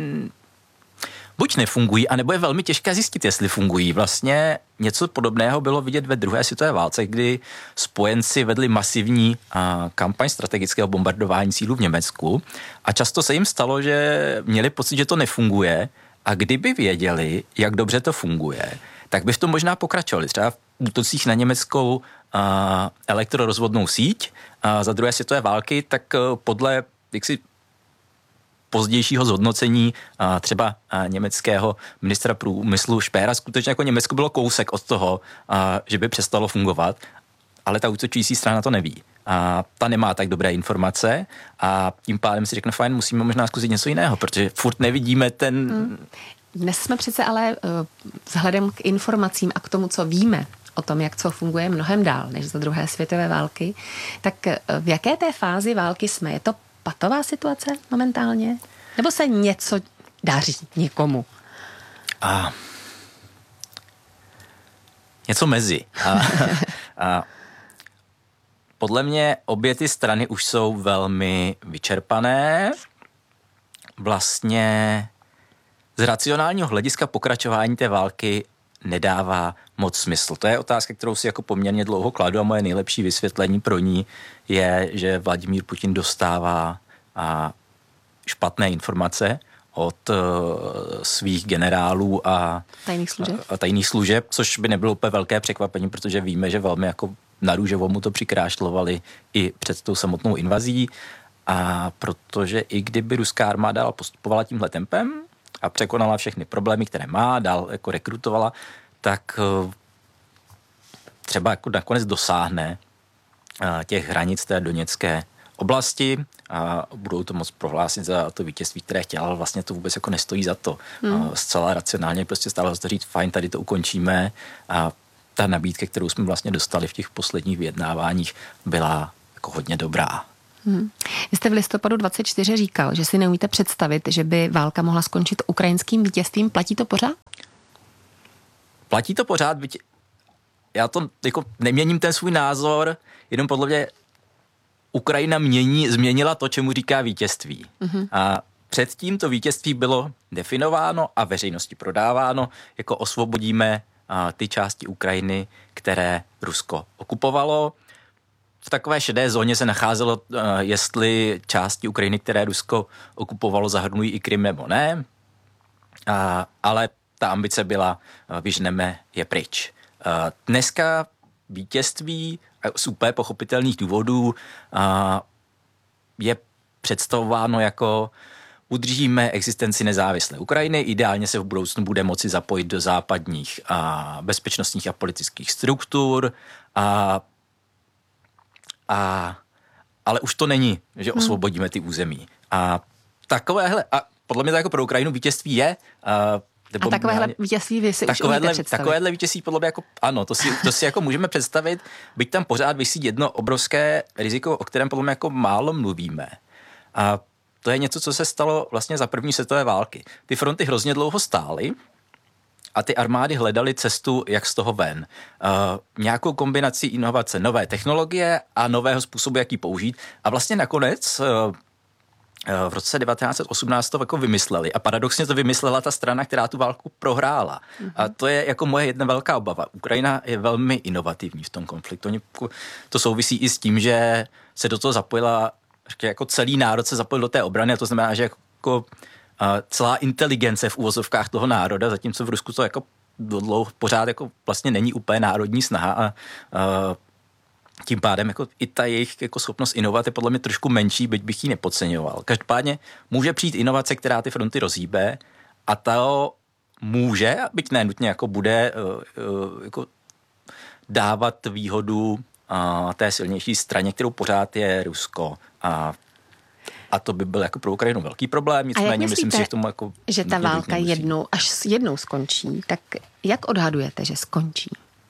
buď nefungují, anebo je velmi těžké zjistit, jestli fungují. Vlastně něco podobného bylo vidět ve druhé světové válce, kdy spojenci vedli masivní kampaň strategického bombardování cílů v Německu a často se jim stalo, že měli pocit, že to nefunguje a kdyby věděli, jak dobře to funguje, tak by v tom možná pokračovali. Třeba v útocích na německou elektrorozvodnou síť za druhé světové války, tak podle pozdějšího zhodnocení třeba německého ministra průmyslu Špéra, skutečně jako Německo bylo kousek od toho, že by přestalo fungovat, ale ta útočující strana to neví. A ta nemá tak dobré informace a tím pádem si řekne, fajn, musíme možná zkusit něco jiného, protože furt nevidíme ten... Dnes jsme přece ale vzhledem k informacím a k tomu, co víme o tom, jak co funguje, mnohem dál než za druhé světové války, tak v jaké té fázi války jsme? Je to patová situace momentálně? Nebo se něco daří někomu? Něco mezi. Podle mě obě ty strany už jsou velmi vyčerpané. Vlastně z racionálního hlediska pokračování té války nedává moc smysl. To je otázka, kterou si jako poměrně dlouho kladu a moje nejlepší vysvětlení pro ní je, že Vladimír Putin dostává špatné informace od svých generálů a tajných služeb, což by nebylo úplně velké překvapení, protože víme, že velmi jako narůžovo mu to přikrášlovali i před tou samotnou invazí. A protože i kdyby ruská armáda postupovala tímhle tempem a překonala všechny problémy, které má, dál jako rekrutovala, tak třeba jako nakonec dosáhne těch hranic té doněcké oblasti a budou to moc prohlásit za to vítězství, které chtěla, ale vlastně to vůbec jako nestojí za to. Zcela racionálně prostě stále to říct, fajn, tady to ukončíme a ta nabídka, kterou jsme vlastně dostali v těch posledních vyjednáváních, byla jako hodně dobrá. Vy jste v listopadu 24 říkal, že si neumíte představit, že by válka mohla skončit ukrajinským vítězstvím. Platí to pořád? Platí to pořád, byť já to jako neměním ten svůj názor, jenom podle mě Ukrajina změnila to, čemu říká vítězství. A předtím to vítězství bylo definováno a veřejnosti prodáváno, jako osvobodíme ty části Ukrajiny, které Rusko okupovalo. V takové šedé zóně se nacházelo, jestli části Ukrajiny, které Rusko okupovalo, zahrnují i Krym nebo ne. Ale ta ambice byla, vyžneme je pryč. Dneska vítězství z úplně pochopitelných důvodů je představováno jako udržíme existenci nezávislé Ukrajiny, ideálně se v budoucnu bude moci zapojit do západních bezpečnostních a politických struktur, ale už to není, že osvobodíme ty území. A podle mě to jako pro Ukrajinu vítězství je. A takovéhle vítězství vy si už umíte představit? Takovéhle vítězství podle mě jako, ano, to si jako můžeme představit, byť tam pořád visí jedno obrovské riziko, o kterém podle mě jako málo mluvíme. A to je něco, co se stalo vlastně za první světové války. Ty fronty hrozně dlouho stály a ty armády hledaly cestu, jak z toho ven. Nějakou kombinaci inovace, nové technologie a nového způsobu, jak ji použít. A vlastně nakonec v roce 1918 to jako vymysleli a paradoxně to vymyslela ta strana, která tu válku prohrála. A to je jako moje jedna velká obava. Ukrajina je velmi inovativní v tom konfliktu. To souvisí i s tím, že se do toho zapojila, jako celý národ se zapojil do té obrany a to znamená, že jako celá inteligence v úvozovkách toho národa, zatímco v Rusku to jako pořád jako vlastně není úplně národní snaha a tím pádem jako i ta jejich jako schopnost inovat je podle mě trošku menší, byť bych ji nepodceňoval. Každopádně může přijít inovace, která ty fronty rozhýbe a to může, byť ne nutně jako bude jako dávat výhodu té silnější straně, kterou pořád je Rusko. A to by byl jako pro Ukrajinu velký problém, nicméně myslím si, že k tomu jako že ta válka jednou skončí, tak jak odhadujete, že skončí?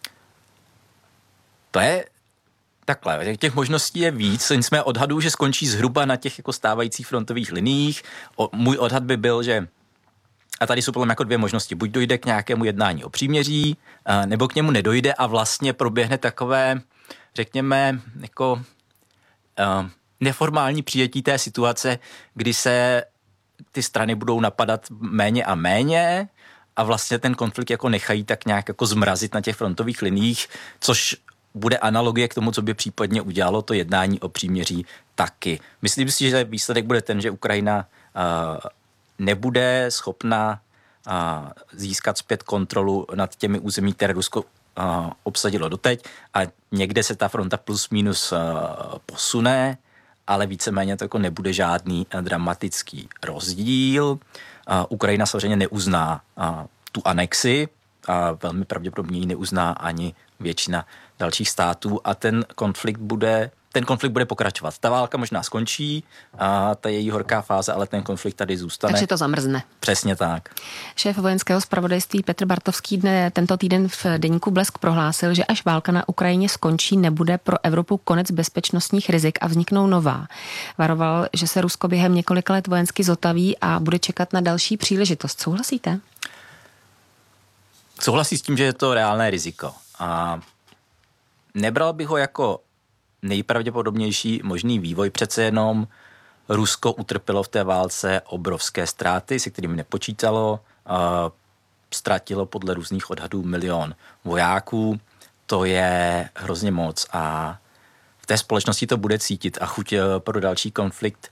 To je takhle, těch možností je víc, nicméně odhaduju, že skončí zhruba na těch jako stávajících frontových liniích. Můj odhad by byl, že a tady jsou podle mě jako dvě možnosti. Buď dojde k nějakému jednání o příměří, nebo k němu nedojde a vlastně proběhne takové, řekněme, jako neformální přijetí té situace, kdy se ty strany budou napadat méně a méně a vlastně ten konflikt jako nechají tak nějak jako zmrazit na těch frontových liniích, což bude analogie k tomu, co by případně udělalo to jednání o příměří taky. Myslím si, že výsledek bude ten, že Ukrajina nebude schopna získat zpět kontrolu nad těmi území, které Rusko obsadilo doteď a někde se ta fronta plus minus posune, ale víceméně to jako nebude žádný dramatický rozdíl. Ukrajina samozřejmě neuzná tu anexi a velmi pravděpodobně ji neuzná ani většina dalších států a ten konflikt bude pokračovat. Ta válka možná skončí, a ta její horká fáze, ale ten konflikt tady zůstane. Takže to zamrzne. Přesně tak. Šéf vojenského zpravodajství Petr Bartovský tento týden v deníku Blesk prohlásil, že až válka na Ukrajině skončí, nebude pro Evropu konec bezpečnostních rizik a vzniknou nová. Varoval, že se Rusko během několika let vojensky zotaví a bude čekat na další příležitost. Souhlasíte? Souhlasím s tím, že je to reálné riziko. A nebral bych ho jako nejpravděpodobnější možný vývoj. Přece jenom Rusko utrpělo v té válce obrovské ztráty, se kterými nepočítalo. Ztratilo podle různých odhadů 1 milion vojáků. To je hrozně moc a v té společnosti to bude cítit a chuť pro další konflikt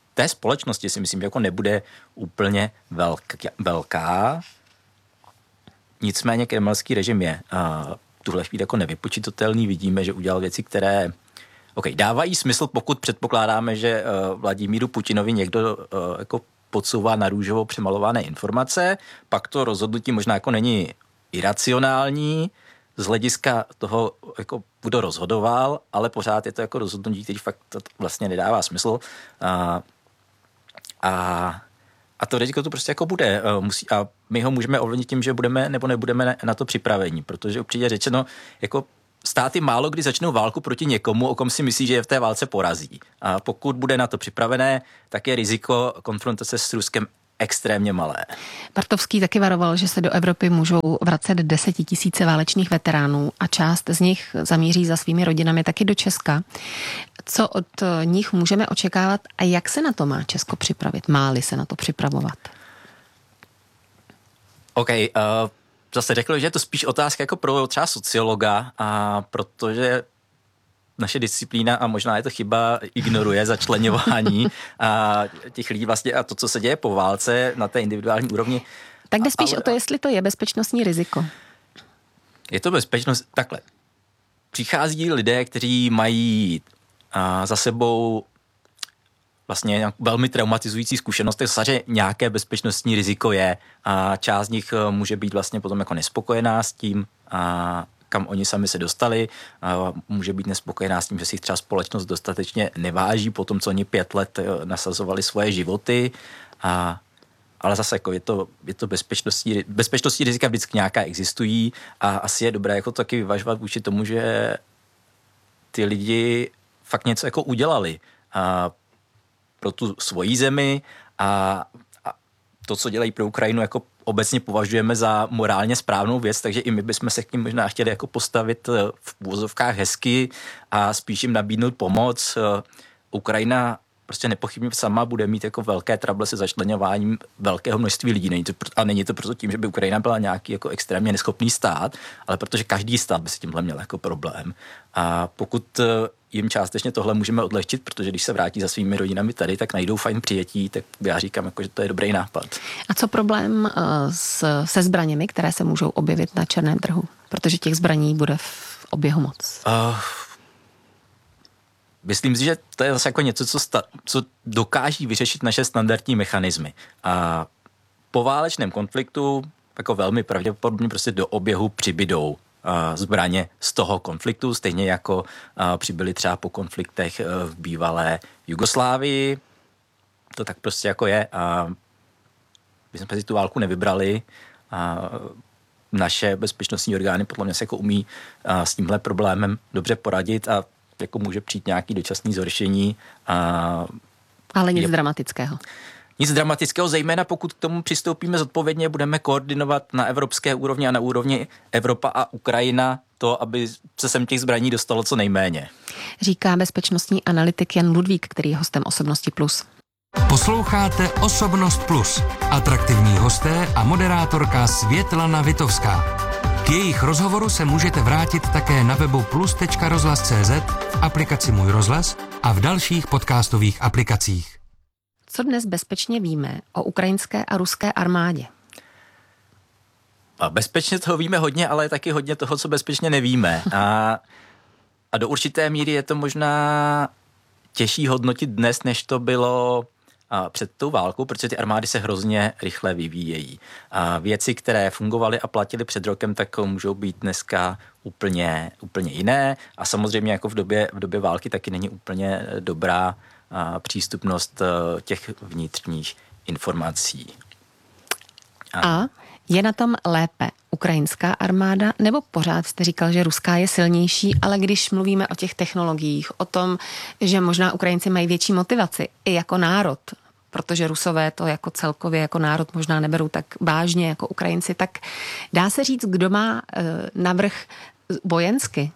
té společnosti si myslím, že jako nebude úplně velká. Nicméně kremelský režim je v tuhle chvíli jako nevypočitatelný. Vidíme, že udělal věci, které dávají smysl, pokud předpokládáme, že Vladimíru Putinovi někdo jako podsouvá na růžovo přemalované informace, pak to rozhodnutí možná jako není iracionální z hlediska toho, jako kdo rozhodoval, ale pořád je to jako rozhodnutí, který fakt vlastně nedává smysl. A to riziko to prostě jako bude. A my ho můžeme ovlivnit tím, že budeme nebo nebudeme na to připraveni, protože určitě řečeno, jako státy málo kdy začnou válku proti někomu, o kom si myslí, že je v té válce porazí. A pokud bude na to připravené, tak je riziko konfrontace s Ruskem extrémně malé. Bartovský taky varoval, že se do Evropy můžou vracet 10 000 válečných veteránů a část z nich zamíří za svými rodinami taky do Česka. Co od nich můžeme očekávat a jak se na to má Česko připravit? Má-li se na to připravovat? Zase řekl, že je to spíš otázka jako pro třeba sociologa, protože naše disciplína, a možná je to chyba, ignoruje začleňování těch lidí vlastně a to, co se děje po válce na té individuální úrovni. Tak jde spíš o to, jestli to je bezpečnostní riziko. Je to bezpečnost, takhle. Přichází lidé, kteří mají za sebou vlastně velmi traumatizující zkušenost, takže nějaké bezpečnostní riziko je a část z nich může být vlastně potom jako nespokojená s tím, kam oni sami se dostali, může být nespokojená s tím, že si jich třeba společnost dostatečně neváží po tom, co oni 5 let nasazovali svoje životy, ale zase jako je to bezpečnostní rizika vždycky nějaká existují a asi je dobré jako taky vyvažovat vůči tomu, že ty lidi fakt něco jako udělali pro tu svoji zemi a to, co dělají pro Ukrajinu, jako obecně považujeme za morálně správnou věc, takže i my bychom se k ním možná chtěli jako postavit v úvozovkách hezky a spíš jim nabídnout pomoc. Ukrajina prostě nepochybně sama bude mít jako velké trable se začleňováním velkého množství lidí. Není to proto tím, že by Ukrajina byla nějaký jako extrémně neschopný stát, ale protože každý stát by s tímhle měl jako problém. A pokud jim částečně tohle můžeme odlehčit, protože když se vrátí za svými rodinami tady, tak najdou fajn přijetí, tak já říkám, jako, že to je dobrý nápad. A co problém se zbraněmi, které se můžou objevit na černém trhu? Protože těch zbraní bude v oběhu moc. Myslím si, že to je zase jako něco, co dokáží vyřešit naše standardní mechanismy. A po válečném konfliktu jako velmi pravděpodobně prostě do oběhu přibydou zbraně z toho konfliktu, stejně jako přibyly třeba po konfliktech v bývalé Jugoslávii. To tak prostě jako je. My jsme si tu válku nevybrali. Naše bezpečnostní orgány podle mě se jako umí s tímhle problémem dobře poradit a jako může přijít nějaký dočasný zhoršení. Ale nic dramatického. Nic dramatického, zejména pokud k tomu přistoupíme zodpovědně, budeme koordinovat na evropské úrovni a na úrovni Evropa a Ukrajina to, aby se sem těch zbraní dostalo co nejméně. Říká bezpečnostní analytik Jan Ludvík, který je hostem Osobnosti Plus. Posloucháte Osobnost Plus. Atraktivní hosté a moderátorka Světlana Vitovská. K jejich rozhovoru se můžete vrátit také na webu plus.rozhlas.cz, v aplikaci Můj rozhlas a v dalších podcastových aplikacích. Co dnes bezpečně víme o ukrajinské a ruské armádě? A bezpečně toho víme hodně, ale taky hodně toho, co bezpečně nevíme. A do určité míry je to možná těžší hodnotit dnes, než to bylo před tou válkou, protože ty armády se hrozně rychle vyvíjejí. A věci, které fungovaly a platily před rokem, tak můžou být dneska úplně jiné. A samozřejmě jako v době války taky není úplně dobrá přístupnost těch vnitřních informací. A je na tom lépe ukrajinská armáda, nebo pořád jste říkal, že ruská je silnější, ale když mluvíme o těch technologiích, o tom, že možná Ukrajinci mají větší motivaci i jako národ, protože Rusové to jako celkově jako národ možná neberou tak vážně jako Ukrajinci, tak dá se říct, kdo má navrch vojensky?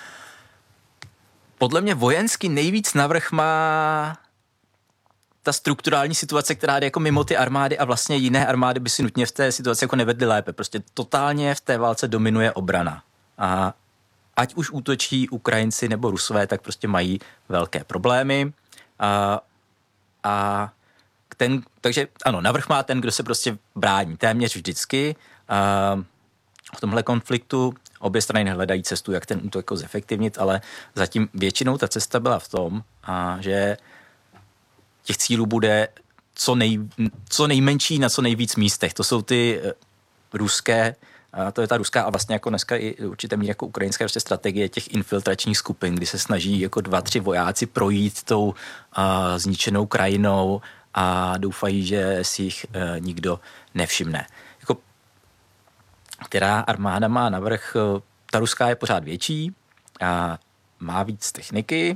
Podle mě vojensky nejvíc navrch má ta strukturální situace, která jde jako mimo ty armády a vlastně jiné armády by si nutně v té situaci jako nevedly lépe. Prostě totálně v té válce dominuje obrana. A ať už útočí Ukrajinci nebo Rusové, tak prostě mají velké problémy. takže ano, navrch má ten, kdo se prostě brání téměř vždycky. V tomhle konfliktu obě strany hledají cestu, jak ten útok jako zefektivnit, ale zatím většinou ta cesta byla v tom, že těch cílů bude co nejmenší na co nejvíc místech. To jsou ty ruské, to je ta ruská a vlastně jako dneska i určitě míry jako ukrajinská prostě strategie těch infiltračních skupin, kdy se snaží jako 2-3 vojáci projít tou zničenou krajinou a doufají, že si jich nikdo nevšimne. Jako, která armáda má navrch, ta ruská je pořád větší a má víc techniky,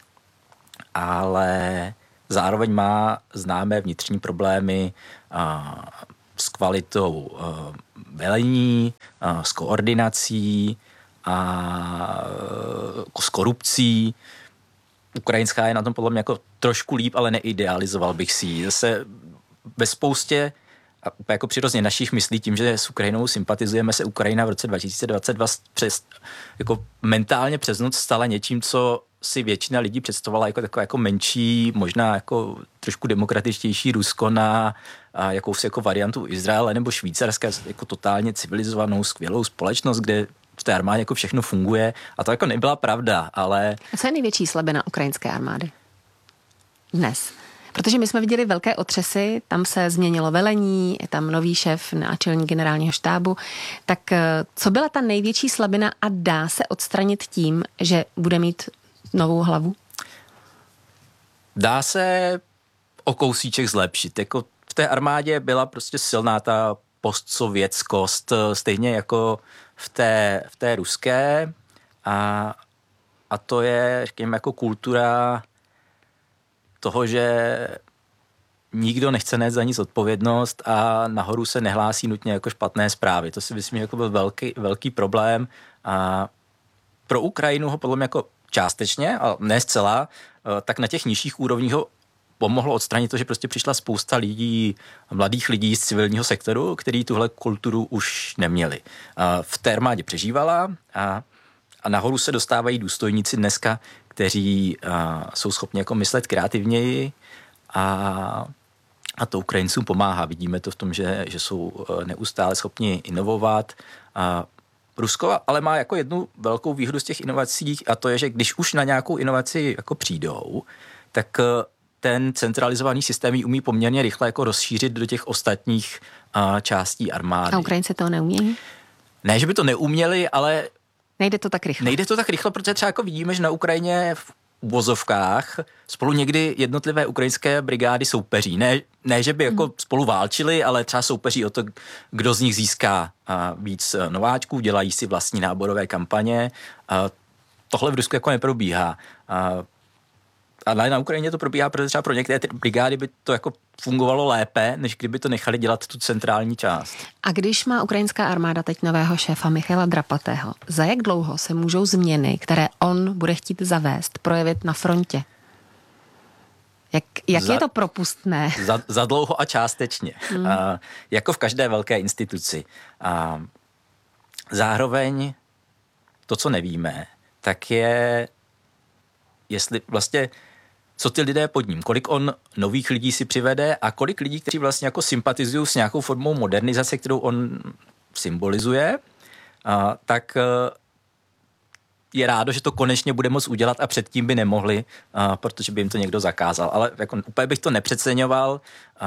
ale zároveň má známé vnitřní problémy s kvalitou velení, s koordinací a s korupcí. Ukrajinská je na tom podle mě jako trošku líp, ale neidealizoval bych si ji. Zase ve spoustě jako přirozeně našich myslí tím, že s Ukrajinou sympatizujeme, se Ukrajina v roce 2022 jako mentálně přes noc stala něčím, co si většina lidí představovala jako takové jako menší, možná jako trošku demokratičtější Rusko na jakousi jako variantu Izraele nebo Švýcarska, jako totálně civilizovanou, skvělou společnost, kde v té armádě jako všechno funguje. A to jako nebyla pravda, ale... A co je největší slabina ukrajinské armády dnes? Protože my jsme viděli velké otřesy, tam se změnilo velení, je tam nový šéf náčelník generálního štábu. Tak co byla ta největší slabina a dá se odstranit tím, že bude mít novou hlavu? Dá se o kousíček zlepšit. Jako v té armádě byla prostě silná ta postsovětskost, stejně jako v té ruské. A to je, řekněme, jako kultura toho, že nikdo nechce nést za nic odpovědnost a nahoru se nehlásí nutně jako špatné zprávy. To si myslím, že jako byl velký problém. A pro Ukrajinu ho podle mě jako částečně, ale ne zcela, tak na těch nižších úrovních ho pomohlo odstranit to, že prostě přišla spousta lidí, mladých lidí z civilního sektoru, kteří tuhle kulturu už neměli. V té armádě přežívala a nahoru se dostávají důstojníci dneska, kteří jsou schopni jako myslet kreativněji a to Ukrajincům pomáhá. Vidíme to v tom, že jsou neustále schopni inovovat. Rusko ale má jako jednu velkou výhodu z těch inovací a to je, že když už na nějakou inovaci jako přijdou, tak ten centralizovaný systém ji umí poměrně rychle jako rozšířit do těch ostatních částí armády. A Ukrajinci to neumějí? Ne, že by to neuměli, ale Nejde to tak rychle. Nejde to tak rychle, protože třeba jako vidíme, že na Ukrajině v uvozovkách spolu někdy jednotlivé ukrajinské brigády soupeří. Ne že by jako spolu válčili, ale třeba soupeří o to, kdo z nich získá víc nováčků, dělají si vlastní náborové kampaně. Tohle v Rusku jako neprobíhá. Ale na Ukrajině to probíhá, protože třeba pro některé ty brigády by to jako fungovalo lépe, než kdyby to nechali dělat tu centrální část. A když má ukrajinská armáda teď nového šéfa Michaila Drapatého, za jak dlouho se můžou změny, které on bude chtít zavést, projevit na frontě? Jak je to propustné? Za dlouho a částečně. Jako v každé velké instituci. Zároveň to, co nevíme, tak je, jestli vlastně co ty lidé pod ním, kolik on nových lidí si přivede a kolik lidí, kteří vlastně jako sympatizují s nějakou formou modernizace, kterou on symbolizuje, tak je rádo, že to konečně bude moct udělat a předtím by nemohli, protože by jim to někdo zakázal. Ale jako úplně bych to nepřeceňoval.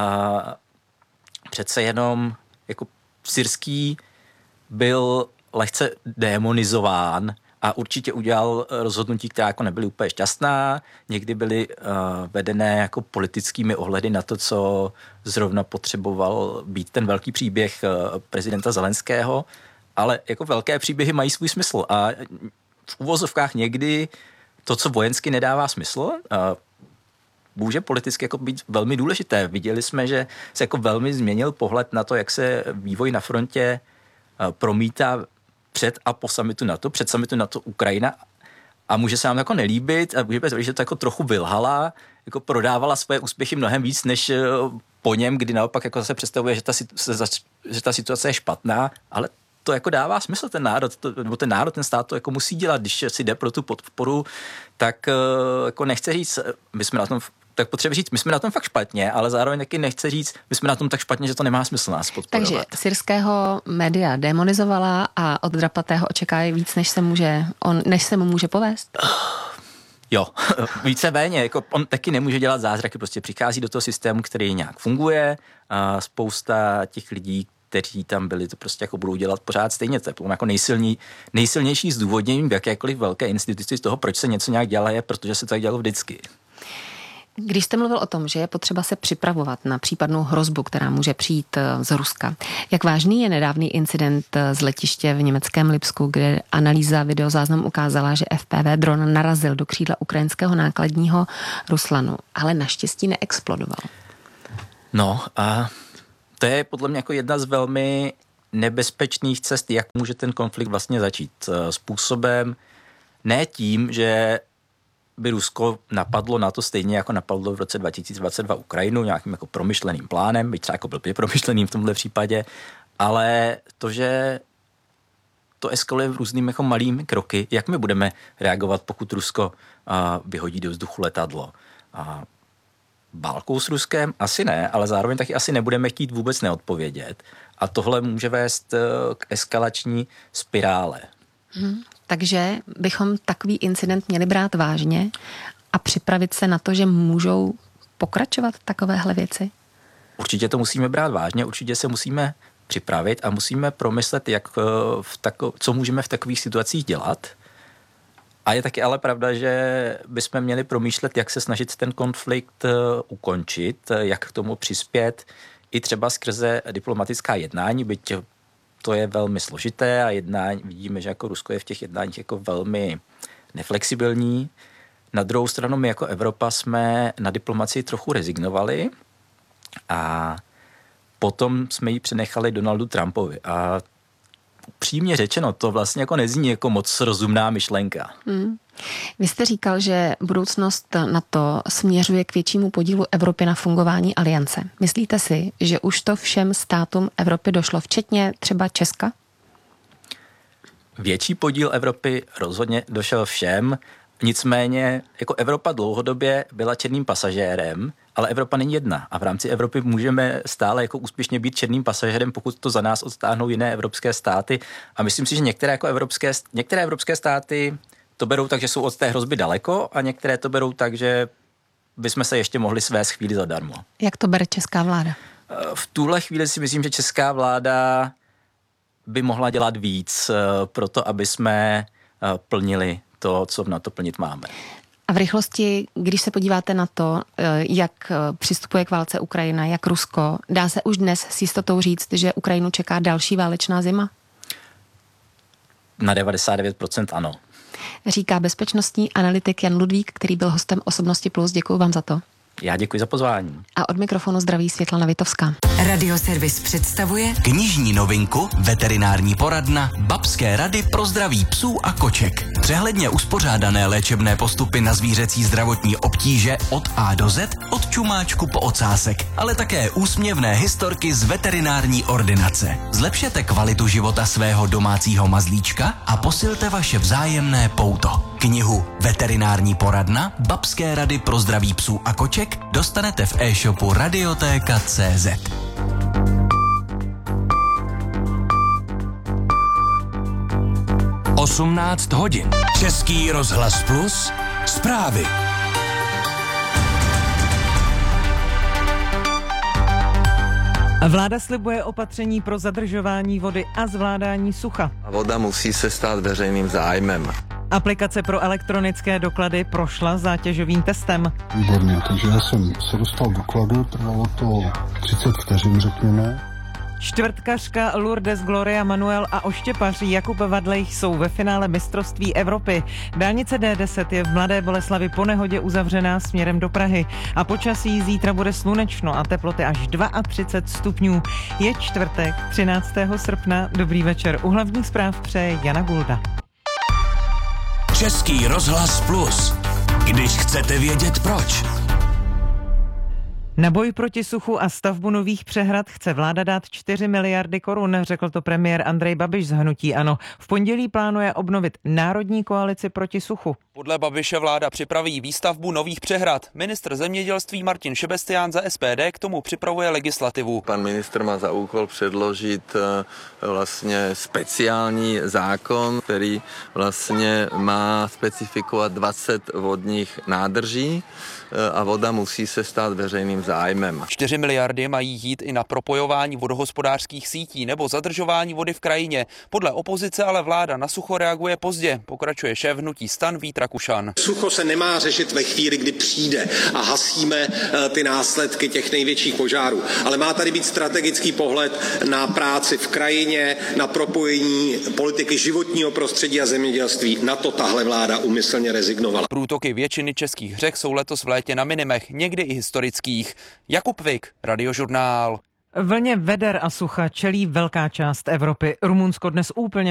Přece jenom jako Syrský byl lehce demonizován a určitě udělal rozhodnutí, která jako nebyly úplně šťastná. Někdy byly vedené jako politickými ohledy na to, co zrovna potřeboval být ten velký příběh prezidenta Zelenského, ale jako velké příběhy mají svůj smysl a v uvozovkách někdy to, co vojensky nedává smysl, může politicky jako být velmi důležité. Viděli jsme, že se jako velmi změnil pohled na to, jak se vývoj na frontě promítá před a po summitu NATO, před summitu NATO Ukrajina a může se nám jako nelíbit a může být, že to jako trochu vylhala, jako prodávala svoje úspěchy mnohem víc, než po něm, kdy naopak jako se představuje, že ta situace je špatná, ale to jako dává smysl ten národ, ten stát to jako musí dělat, když si jde pro tu podporu, tak jako nechce říct, my jsme na tom tak potřebuje říct, my jsme na tom fakt špatně, ale zároveň taky nechce říct, my jsme na tom tak špatně, že to nemá smysl nás podporovat. Takže syrského média demonizovala a od Drapatého očekávají víc, než se mu může povést? Jo, víceméně, jako on taky nemůže dělat zázraky, prostě přichází do toho systému, který nějak funguje a spousta těch lidí, kteří tam byli, to prostě jako budou dělat pořád stejně. To je jako nejsilnější zdůvodnění v jakékoliv velké instituci z toho, proč se něco nějak dělá, je, protože se to tak dělalo vždycky. Když jste mluvil o tom, že je potřeba se připravovat na případnou hrozbu, která může přijít z Ruska, jak vážný je nedávný incident z letiště v německém Lipsku, kde analýza videozáznamu ukázala, že FPV dron narazil do křídla ukrajinského nákladního Ruslanu, ale naštěstí neexplodoval. No a to je podle mě jako jedna z velmi nebezpečných cest, jak může ten konflikt vlastně začít. Způsobem ne tím, že by Rusko napadlo na to stejně, jako napadlo v roce 2022 Ukrajinu, nějakým jako promyšleným plánem, byť třeba jako blbě promyšleným v tomhle případě, ale to, že to eskaluje v různými jako malými kroky, jak my budeme reagovat, pokud Rusko vyhodí do vzduchu letadlo. Válkou s Ruskem? Asi ne, ale zároveň taky asi nebudeme chtít vůbec neodpovědět. A tohle může vést k eskalační spirále. Takže bychom takový incident měli brát vážně a připravit se na to, že můžou pokračovat takovéhle věci? Určitě to musíme brát vážně, určitě se musíme připravit a musíme promyslet, co můžeme v takových situacích dělat. A je taky ale pravda, že bychom měli promýšlet, jak se snažit ten konflikt ukončit, jak k tomu přispět, i třeba skrze diplomatická jednání, byť to je velmi složité a vidíme, že jako Rusko je v těch jednáních jako velmi neflexibilní. Na druhou stranu my jako Evropa jsme na diplomacii trochu rezignovali a potom jsme ji přenechali Donaldu Trumpovi. A upřímně řečeno, to vlastně jako nezní jako moc rozumná myšlenka. Vy jste říkal, že budoucnost NATO směřuje k většímu podílu Evropy na fungování aliance. Myslíte si, že už to všem státům Evropy došlo, včetně třeba Česka? Větší podíl Evropy rozhodně došel všem, nicméně jako Evropa dlouhodobě byla černým pasažérem, ale Evropa není jedna a v rámci Evropy můžeme stále jako úspěšně být černým pasažérem, pokud to za nás odtáhnou jiné evropské státy. A myslím si, že některé evropské státy to berou tak, že jsou od té hrozby daleko a některé to berou tak, že bychom se ještě mohli svést chvíli zadarmo. Jak to bere česká vláda? V tuhle chvíli si myslím, že česká vláda by mohla dělat víc pro to, aby jsme plnili to, co v NATO plnit máme. A v rychlosti, když se podíváte na to, jak přistupuje k válce Ukrajina, jak Rusko, dá se už dnes s jistotou říct, že Ukrajinu čeká další válečná zima? Na 99% ano. Říká bezpečnostní analytik Jan Ludvík, který byl hostem Osobnosti Plus. Děkuji vám za to. Já děkuji za pozvání. A od mikrofonu zdraví Světlana Vitovská. Radioservis představuje knižní novinku, veterinární poradna, babské rady pro zdraví psů a koček. Přehledně uspořádané léčebné postupy na zvířecí zdravotní obtíže od A do Z, od čumáčku po ocásek, ale také úsměvné historky z veterinární ordinace. Zlepšete kvalitu života svého domácího mazlíčka a posilte vaše vzájemné pouto. Knihu Veterinární poradna, babské rady pro zdraví psů a koček dostanete v e-shopu Radiotéka.cz. Osmnáct hodin. Český rozhlas Plus, zprávy. Vláda slibuje opatření pro zadržování vody a zvládání sucha. Voda musí se stát veřejným zájmem. Aplikace pro elektronické doklady prošla zátěžovým testem. Výborně, takže já jsem se dostal dokladu, trvalo to 30 vteřin, řekněme. Čtvrtkařka Lourdes Gloria Manuel a oštěpař Jakub Vadlejch jsou ve finále mistrovství Evropy. Dálnice D10 je v Mladé Boleslavi po nehodě uzavřená směrem do Prahy a počasí zítra bude slunečno a teploty až 32 stupňů. Je čtvrtek, 13. srpna. Dobrý večer. U hlavních zpráv přeje Jana Gulda. Český rozhlas Plus. Když chcete vědět proč. Na boj proti suchu a stavbu nových přehrad chce vláda dát 4 miliardy korun, řekl to premiér Andrej Babiš z hnutí ANO. V pondělí plánuje obnovit Národní koalici proti suchu. Podle Babiše vláda připraví výstavbu nových přehrad. Ministr zemědělství Martin Šebestián za SPD k tomu připravuje legislativu. Pan ministr má za úkol předložit vlastně speciální zákon, který vlastně má specifikovat 20 vodních nádrží a voda musí se stát veřejným zájmem. 4 miliardy mají jít i na propojování vodohospodářských sítí nebo zadržování vody v krajině. Podle opozice ale vláda na sucho reaguje pozdě, pokračuje šéf hnutí STAN Vít Rakušan. Sucho se nemá řešit ve chvíli, kdy přijde a hasíme ty následky těch největších požárů, ale má tady být strategický pohled na práci v krajině, na propojení politiky životního prostředí a zemědělství. Na to tahle vláda úmyslně rezignovala. Průtoky většiny českých řek jsou letos v létě na minimech, někdy i historických. Jakub Vik, Radiožurnál. Vlně veder a sucha čelí velká část Evropy. Rumunsko dnes úplně